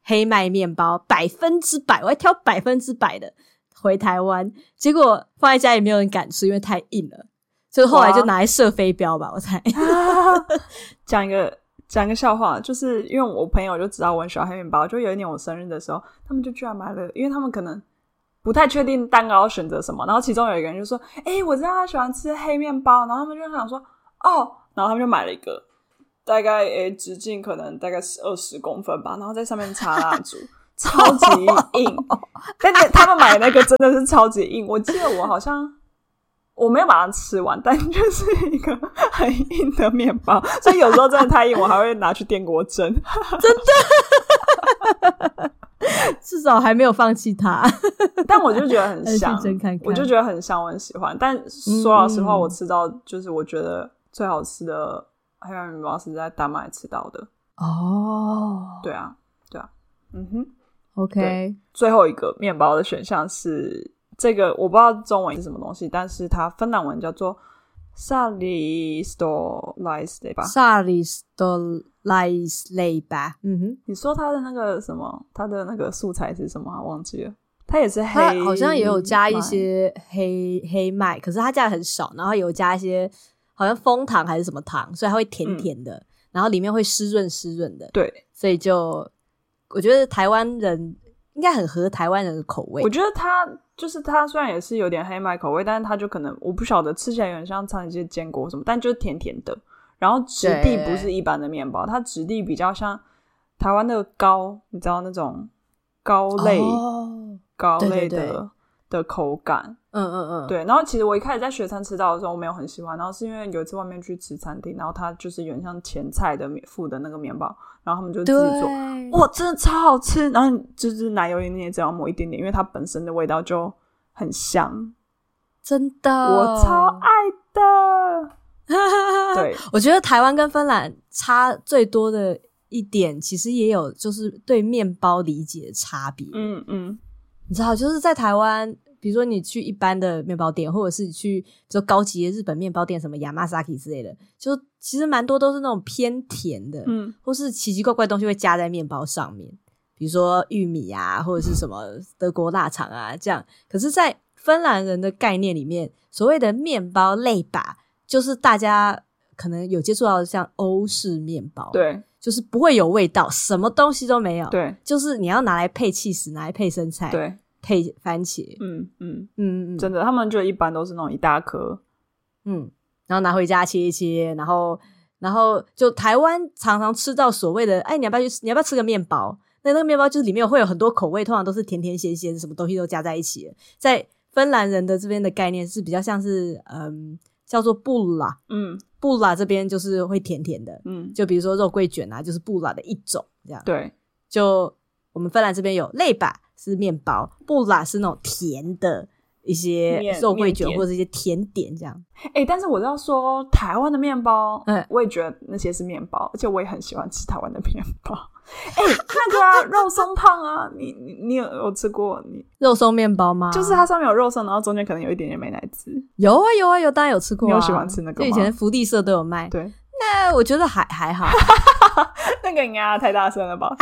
黑麦面包，百分之百，我还挑百分之百的回台湾，结果放在家里没有人敢吃，因为太硬了，就是后来就拿来射飞镖吧，我猜。 讲一个讲一个笑话，就是因为我朋友就知道我很喜欢黑面包，就有一年我生日的时候，他们就居然买了，因为他们可能不太确定蛋糕要选择什么，然后其中有一个人就说：“哎、欸，我知道他喜欢吃黑面包。”然后他们就想说：“哦。”然后他们就买了一个。大概诶，直径可能大概二十公分吧，然后在上面插蜡烛，超级硬。但是他们买的那个真的是超级硬，我记得我好像我没有把它吃完，但就是一个很硬的面包，所以有时候真的太硬，我还会拿去电锅蒸。 真的，至少还没有放弃它。 但我就觉得很香， 蒸看看我就觉得很香，我很喜欢。但说老实话，我吃到就是我觉得最好吃的黑麦面包是在丹麦吃到的哦。 对啊对啊嗯哼 OK。 最后一个面包的选项是这个，我不知道中文是什么东西，但是它芬兰文叫做萨里斯多莱斯雷吧， 萨里斯多莱斯雷吧。嗯哼， 你说它的那个什么，它的那个素材是什么、啊、忘记了。它也是黑， 它好像也有加一些黑黑麦，可是它加的很少，然后有加一些好像枫糖还是什么糖，所以它会甜甜的、嗯、然后里面会湿润湿润的。 对， 所以就我觉得台湾人应该很合台湾人的口味。 我觉得它就是它虽然也是有点黑麦口味，但是它就可能我不晓得吃起来有点像尝一些坚果什么，但就是甜甜的，然后质地不是一般的面包，它质地比较像台湾的糕，你知道那种糕类、哦、糕类的对对对的口感。 嗯嗯嗯， 对。然后其实我一开始在学餐吃到的时候我没有很喜欢，然后是因为有一次外面去吃餐厅，然后它就是有点像前菜的附的那个面包，然后他们就自己做，哇，真的超好吃。然后就是奶油你也只要抹一点点，因为它本身的味道就很香， 真的， 我超爱的。对， 我觉得台湾跟芬兰差最多的一点，其实也有就是对面包理解的差别。 嗯嗯， 你知道，就是在台湾，比如说你去一般的面包店，或者是你去比如说高级的日本面包店，什么 Yamasaki 之类的，就其实蛮多都是那种偏甜的， 嗯， 或是奇奇怪怪的东西会加在面包上面，比如说玉米啊，或者是什么德国腊肠啊这样。可是在芬兰人的概念里面，所谓的面包类吧，就是大家可能有接触到的像欧式面包， 对， 就是不会有味道，什么东西都没有， 对， 就是你要拿来配起司，拿来配生菜， 对， 配番茄， 嗯嗯嗯嗯， 真的，他们就一般都是那种一大颗， 嗯，然后拿回家切一切，然后然后就台湾常常吃到所谓的，哎，你要不要去？你要不要吃个面包？那那个面包就是里面会有很多口味，通常都是甜甜咸咸，什么东西都加在一起的。在芬兰人的这边的概念是比较像是，嗯，叫做布拉， 嗯， 布拉这边就是会甜甜的，嗯，就比如说肉桂卷啊，就是布拉的一种，这样。 对， 就我们芬兰这边有类吧是面包，布拉是那种甜的一些肉桂卷或者一些甜点这样。 欸，但是我要说台湾的面包，嗯，我也觉得那些是面包，而且我也很喜欢吃台湾的面包。欸，那个啊肉松胖啊，你你你有有吃过你肉松面包吗？ 就是它上面有肉松，然后中间可能有一点点美乃滋。 有啊有啊有，当然有吃过啊。 你有喜欢吃那个吗？ 就以前福利社都有卖。 对， 那我觉得还还好。 那个应该太大声了吧？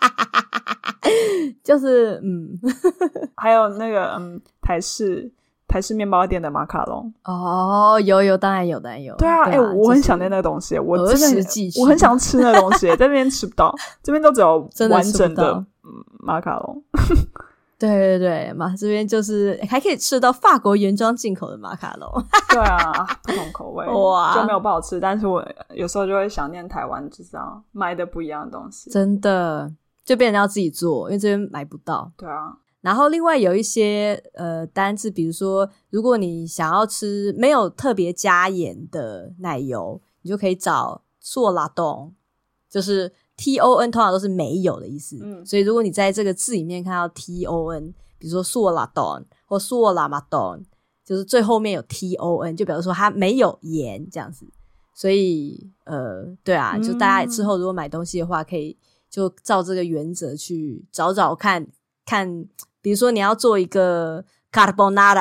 就是嗯， 还有那个嗯台式台式面包店的马卡龙。 哦，有有，当然有，当然有。 对啊，哎、啊欸，我很想念那个东西，我真的我很想吃那个东西，在这边吃不到，这边都只有完整的嗯马卡龙。 对对对，马这边就是还可以吃到法国原装进口的马卡龙。 对啊，不同口味哇，就没有不好吃，但是我有时候就会想念台湾，就是要买的不一样的东西。 真的，就变成要自己做，因为这边买不到。 对啊。 然后另外有一些呃单字，比如说如果你想要吃没有特别加盐的奶油，你就可以找做拉冻，就是 T O N 通常都是没有的意思、嗯、所以如果你在这个字里面看到 T O N， 比如说做拉冻或做拉马冻，就是最后面有 T O N 就表示说它没有盐这样子。所以呃对啊，就大家之后如果买东西的话，可以就照这个原则去找找看看，比如说你要做一个 carbonara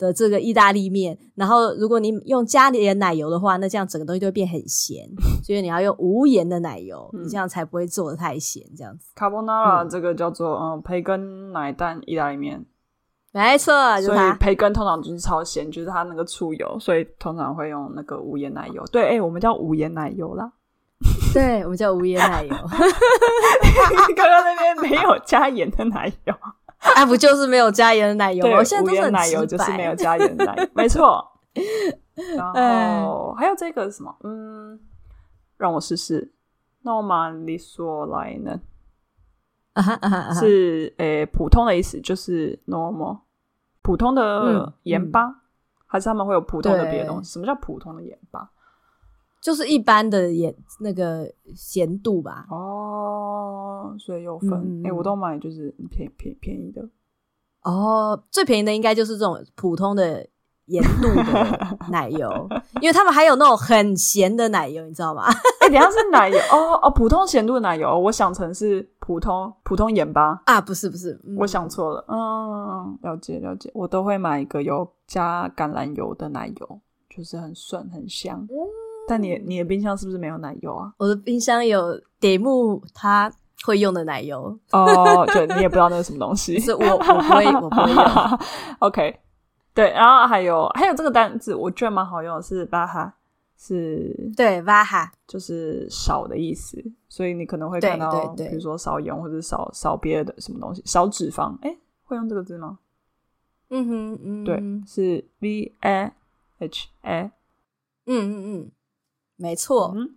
的这个意大利面，然后如果你用加点奶油的话，那这样整个东西就会变很咸，所以你要用无盐的奶油、嗯、你这样才不会做得太咸这样子。 卡波纳拉这个叫做嗯培根奶蛋意大利面， 没错，就是它。 所以培根通常就是超咸，就是它那个醋油，所以通常会用那个无盐奶油。对，哎、欸，我们叫无盐奶油啦。 对，我们叫无盐奶油。 刚刚那边没有加盐的奶油。 哎、啊，不就是没有加盐的奶油吗？我现在都是很无盐奶油就是没有加盐的奶油，没错。然后还有这个是什么？嗯，让我试试。normalisoinen 啊哈啊哈啊哈是诶普通的意思，就是 normal 普通的盐巴、嗯嗯，还是他们会有普通的别的东西？什么叫普通的盐巴？ 就是一般的盐那个咸度吧。 哦，所以有分。哎、嗯欸，我都买就是便便便宜的。哦， 最便宜的应该就是这种普通的盐度的奶油，因为他们还有那种很咸的奶油，你知道吗？ 哎、欸，等一下是奶油哦哦，普通咸度的奶油，我想成是普通普通盐巴啊，不是不是，嗯、 我想错了。嗯，了解了解，我都会买一个有加橄榄油的奶油，就是很顺很香。嗯，但你你的冰箱是不是没有奶油啊？ 我的冰箱有点木他会用的奶油。 哦，对，你也不知道那是什么东西。 是我我不会我不会用。 OK， 对，然后还有还有这个单字，我觉得蛮好用的，是巴哈，是对巴哈， 就是少的意思，所以你可能会看到，对对对，比如说少盐或者少少别的什么东西，少脂肪。哎，会用这个字吗？ 嗯哼嗯， 对，是 V A H A。 嗯嗯嗯。没错、嗯、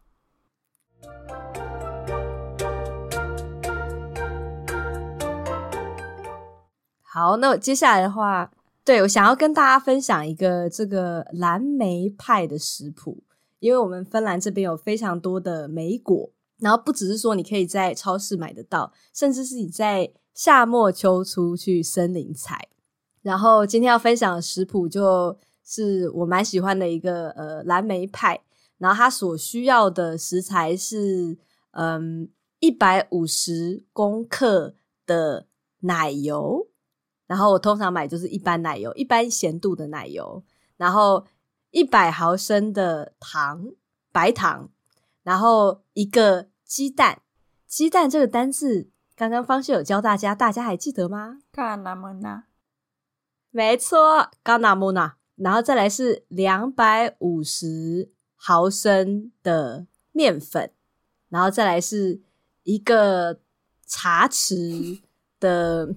好，那我接下来的话，对，我想要跟大家分享一个这个蓝莓派的食谱，因为我们芬兰这边有非常多的莓果，然后不只是说你可以在超市买得到，甚至是你在夏末秋初去森林采。然后今天要分享的食谱就是我蛮喜欢的一个呃蓝莓派，然后它所需要的食材是嗯一百五十公克的奶油，然后我通常买就是一般奶油，一般咸度的奶油，然后一百毫升的糖，白糖，然后一个鸡蛋。鸡蛋这个单字刚刚方式有教大家，大家还记得吗？ 卡纳莫纳，没错，卡纳莫纳。然后再来是两百五十毫升的面粉，然后再来是一个茶匙的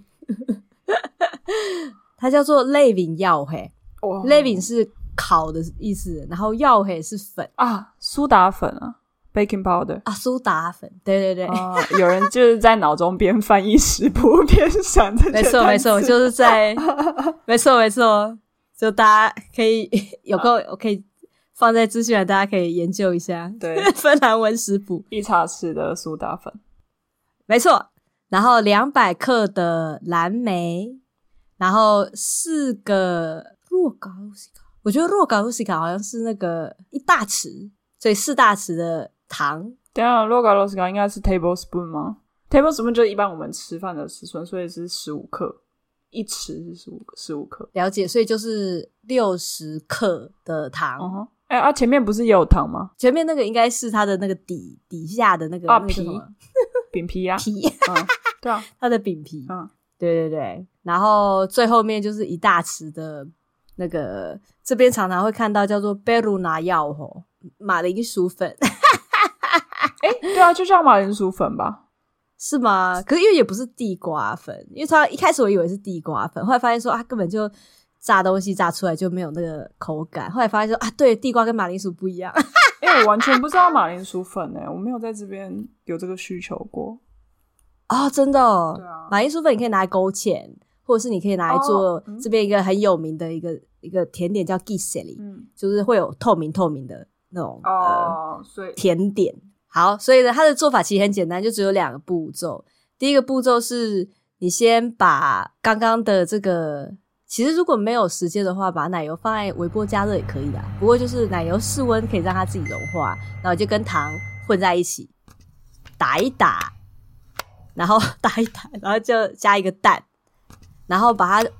它叫做 leivin 药黑、oh. leivin 是烤的意思，然后药黑是粉啊，苏打粉啊 baking powder 啊，苏打粉，对对对、 啊、有人就是在脑中边翻译食谱边想这些， 没错没错，就是在没错没错，就大家可以有空我可以放在资讯栏，大家可以研究一下。 对， 芬兰文食谱， 一茶匙的苏打粉， 没错。然后两百克的蓝莓，然后四个若嘎鲁西卡，我觉得若嘎鲁西卡好像是那个一大匙，所以四大匙的糖。 等一下，若嘎鲁西卡应该是 tablespoon 吗？ tablespoon 就是一般我们吃饭的尺寸，所以是十五克。一匙是十五十五克， 了解，所以就是六十克的糖。 嗯哼，哎、欸、啊，前面不是也有糖吗？ 前面那个应该是它的那个底底下的那个啊、 那个皮饼皮啊， 皮， 嗯，对啊， 它的饼皮， 嗯， 对对对。然后最后面就是一大匙的那个，这边常常会看到叫做贝鲁拿药吼马铃薯粉。 哎、欸，对啊，就叫马铃薯粉吧。 是吗？可是因为也不是地瓜粉，因为他一开始我以为是地瓜粉，后来发现说啊，根本就炸东西炸出来就没有那个口感。后来发现说啊，对，地瓜跟马铃薯不一样。 哎、欸，我完全不知道马铃薯粉哎、欸，我没有在这边有这个需求过。 哦，真的哦。 对啊， 马铃薯粉你可以拿来勾芡，或者是你可以拿来做这边一个很有名的一个、哦嗯、一个甜点叫 giseli， 嗯，就是会有透明透明的那种哦，所以甜点。好，所以呢，它的做法其实很简单，就只有两个步骤。第一个步骤是你先把刚刚的这个，其实如果没有时间的话，把奶油放在微波加热也可以啦。不过就是奶油室温可以让它自己融化，然后就跟糖混在一起，打一打，然后打一打，然后就加一个蛋，然后把它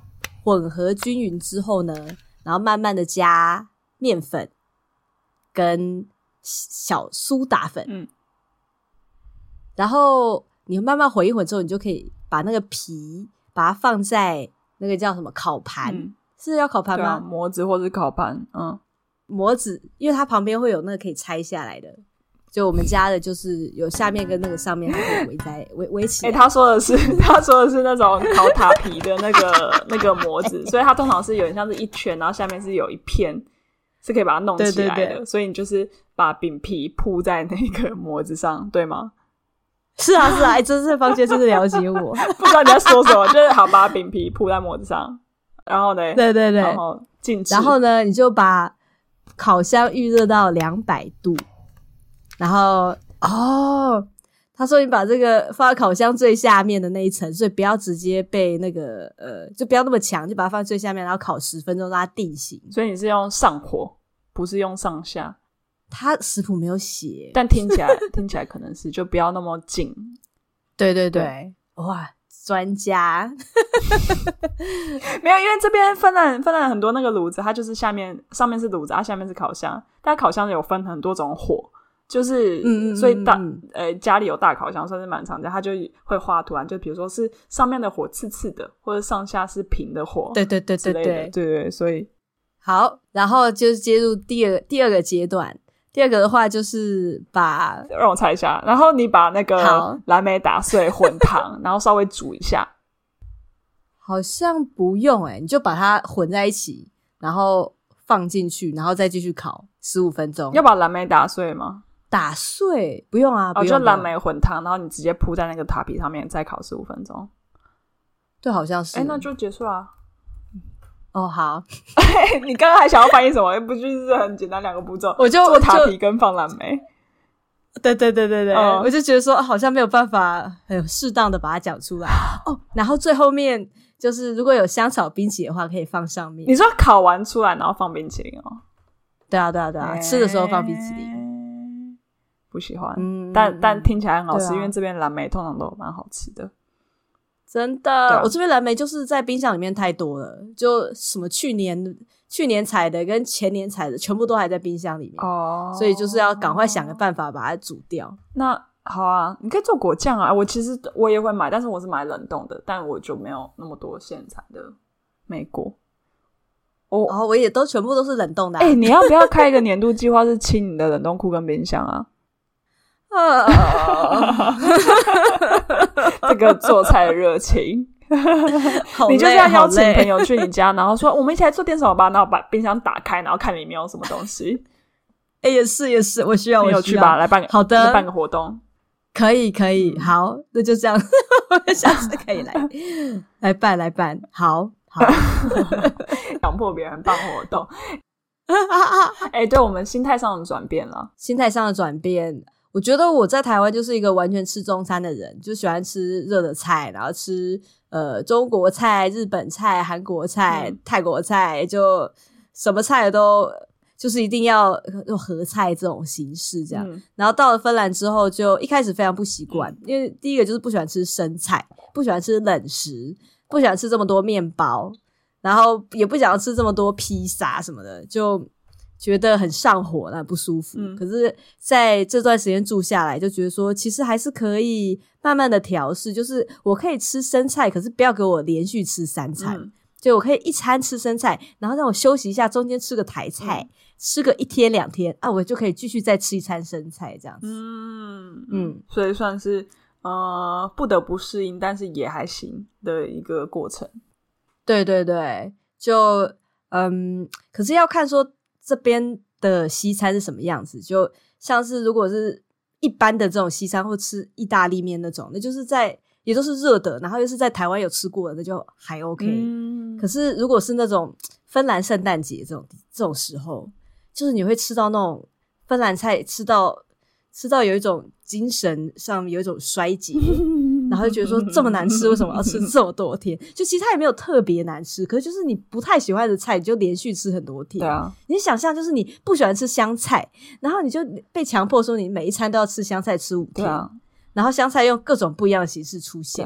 混合均匀之后呢，然后慢慢的加面粉跟小苏打粉， 嗯， 然后你慢慢混一混之后，你就可以把那个皮把它放在那个叫什么烤盘、嗯、是要烤盘吗、 啊、模子或是烤盘，嗯， 模子，因为它旁边会有那个可以拆下来的，就我们家的就是有下面跟那个上面它可以围在围围起来。 哎、欸，他说的是他说的是那种烤塔皮的那个那个模子，所以它通常是有点像是一圈，然后下面是有一片是可以把它弄起来的，对对对，所以你就是把饼皮铺在那个模子上，对吗？ 是啊是啊，哎、欸，真是方杰真是了解我， 不知道你在说什么，就是好把饼皮铺在模子上，然后呢， 对对对， 然后静置， 然后呢，你就把烤箱预热到两百度，然后哦，他说你把这个放在烤箱最下面的那一层，所以不要直接被那个呃，就不要那么强，就把它放在最下面，然后烤十分钟让它定型。 所以你是用上火，不是用上下。 他食谱没有写， 但听起来听起来可能是就不要那么紧。 对对对，哇，专家没有，因为这边芬兰芬兰很多那个炉子，它就是下面上面是炉子，它下面是烤箱，但烤箱有分很多种火，就是嗯所以大呃家里有大烤箱算是蛮常见，它就会画图案，就比如说是上面的火刺刺的，或者上下是平的火， 对对对对对对对对，所以好，然后就接入第二第二个阶段。第二个的话就是把， 让我猜一下，然后你把那个蓝莓打碎混糖，然后稍微煮一下。 好像不用诶、欸、你就把它混在一起，然后放进去，然后再继续烤十五分钟。 要把蓝莓打碎吗？ 打碎不用啊，不用。 哦，就蓝莓混糖，然后你直接铺在那个塔皮上面，再烤十五分钟。 对，好像是。 哎，那就结束啦。 哦，好。 你刚刚还想要翻译什么？不就是很简单两个步骤？ 我就做塔皮跟放蓝莓。 对对对对对、嗯，我就觉得说好像没有办法很适当的把它讲出来哦。然后最后面就是如果有香草冰淇淋的话，可以放上面。 你说烤完出来然后放冰淇淋哦？ 对啊对啊对啊，欸、吃的时候放冰淇淋。 不喜欢，嗯、但但听起来很好吃、啊，因为这边蓝莓通常都蛮好吃的。 真的、啊，我这边蓝莓就是在冰箱里面太多了，就什么去年去年采的跟前年采的全部都还在冰箱里面哦，所以就是要赶快想个办法把它煮掉。 那好啊，你可以做果酱啊，我其实我也会买，但是我是买冷冻的，但我就没有那么多现采的莓果。 哦，哦我也都全部都是冷冻的、啊。 哎、欸，你要不要开一个年度计划，是清你的冷冻库跟冰箱啊？这个做菜的热情你就是要邀请朋友去你家，然后说我们一起来做点什么吧，然后把冰箱打开，然后看里面有什么东西。 哎、欸，也是也是，我需要，我需要， 有趣吧？来办个好的， 办个活动， 可以可以，好，那就这样，下次可以来来办来办，好好， 强迫别人办活动。哎、欸，对，我们心态上的转变了， 心态上的转变。我觉得我在台湾就是一个完全吃中餐的人，就喜欢吃热的菜，然后吃呃中国菜、日本菜、韩国菜、嗯、泰国菜，就什么菜都就是一定要用合菜这种形式这样、嗯、然后到了芬兰之后就一开始非常不习惯、嗯、因为第一个就是不喜欢吃生菜，不喜欢吃冷食，不喜欢吃这么多面包，然后也不想要吃这么多披萨什么的，就觉得很上火，那不舒服、嗯、可是在这段时间住下来就觉得说其实还是可以慢慢的调试，就是我可以吃生菜，可是不要给我连续吃三餐、嗯、就我可以一餐吃生菜，然后让我休息一下，中间吃个台菜、嗯、吃个一天两天啊，我就可以继续再吃一餐生菜这样子。嗯嗯，所以算是呃不得不适应，但是也还行的一个过程。 对对对，就嗯，可是要看说这边的西餐是什么样子，就像是如果是一般的这种西餐或吃意大利面那种，那就是在也都是热的，然后又是在台湾有吃过的，那就还 OK、嗯、可是如果是那种芬兰圣诞节这种这种时候，就是你会吃到那种芬兰菜，吃到吃到有一种精神上有一种衰竭然后就觉得说这么难吃为什么要吃这么多天，就其实它也没有特别难吃，可是就是你不太喜欢的菜你就连续吃很多天。 对啊， 你想象就是你不喜欢吃香菜，然后你就被强迫说你每一餐都要吃香菜吃五天、啊、然后香菜用各种不一样的形式出现，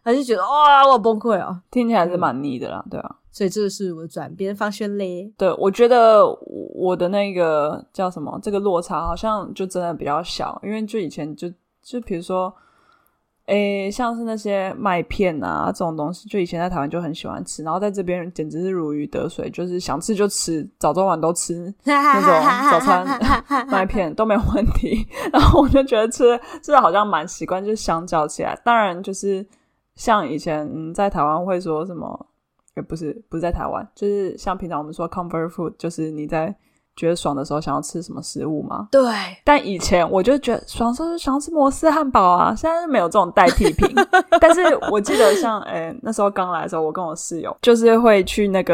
他就觉得哇我好崩溃哦， 听起来是蛮腻的啦，对啊。 所以这个是我的转变方轩嘞。 对，我觉得我的那个叫什么，这个落差好像就真的比较小，因为就以前就就比如说诶像是那些麦片啊这种东西，就以前在台湾就很喜欢吃，然后在这边简直是如鱼得水，就是想吃就吃，早中晚都吃那种早餐麦片都没有问题。然后我就觉得吃吃的好像蛮习惯，就是相较起来，当然就是像以前、嗯、在台湾会说什么，也不是不是在台湾，就是像平常我们说 comfort food， 就是你在觉得爽的时候想要吃什么食物吗？ 对。 但以前我就觉得爽的时候就想要吃摩斯汉堡啊，现在就没有这种代替品。但是我记得像诶、欸、那时候刚来的时候，我跟我室友就是会去那个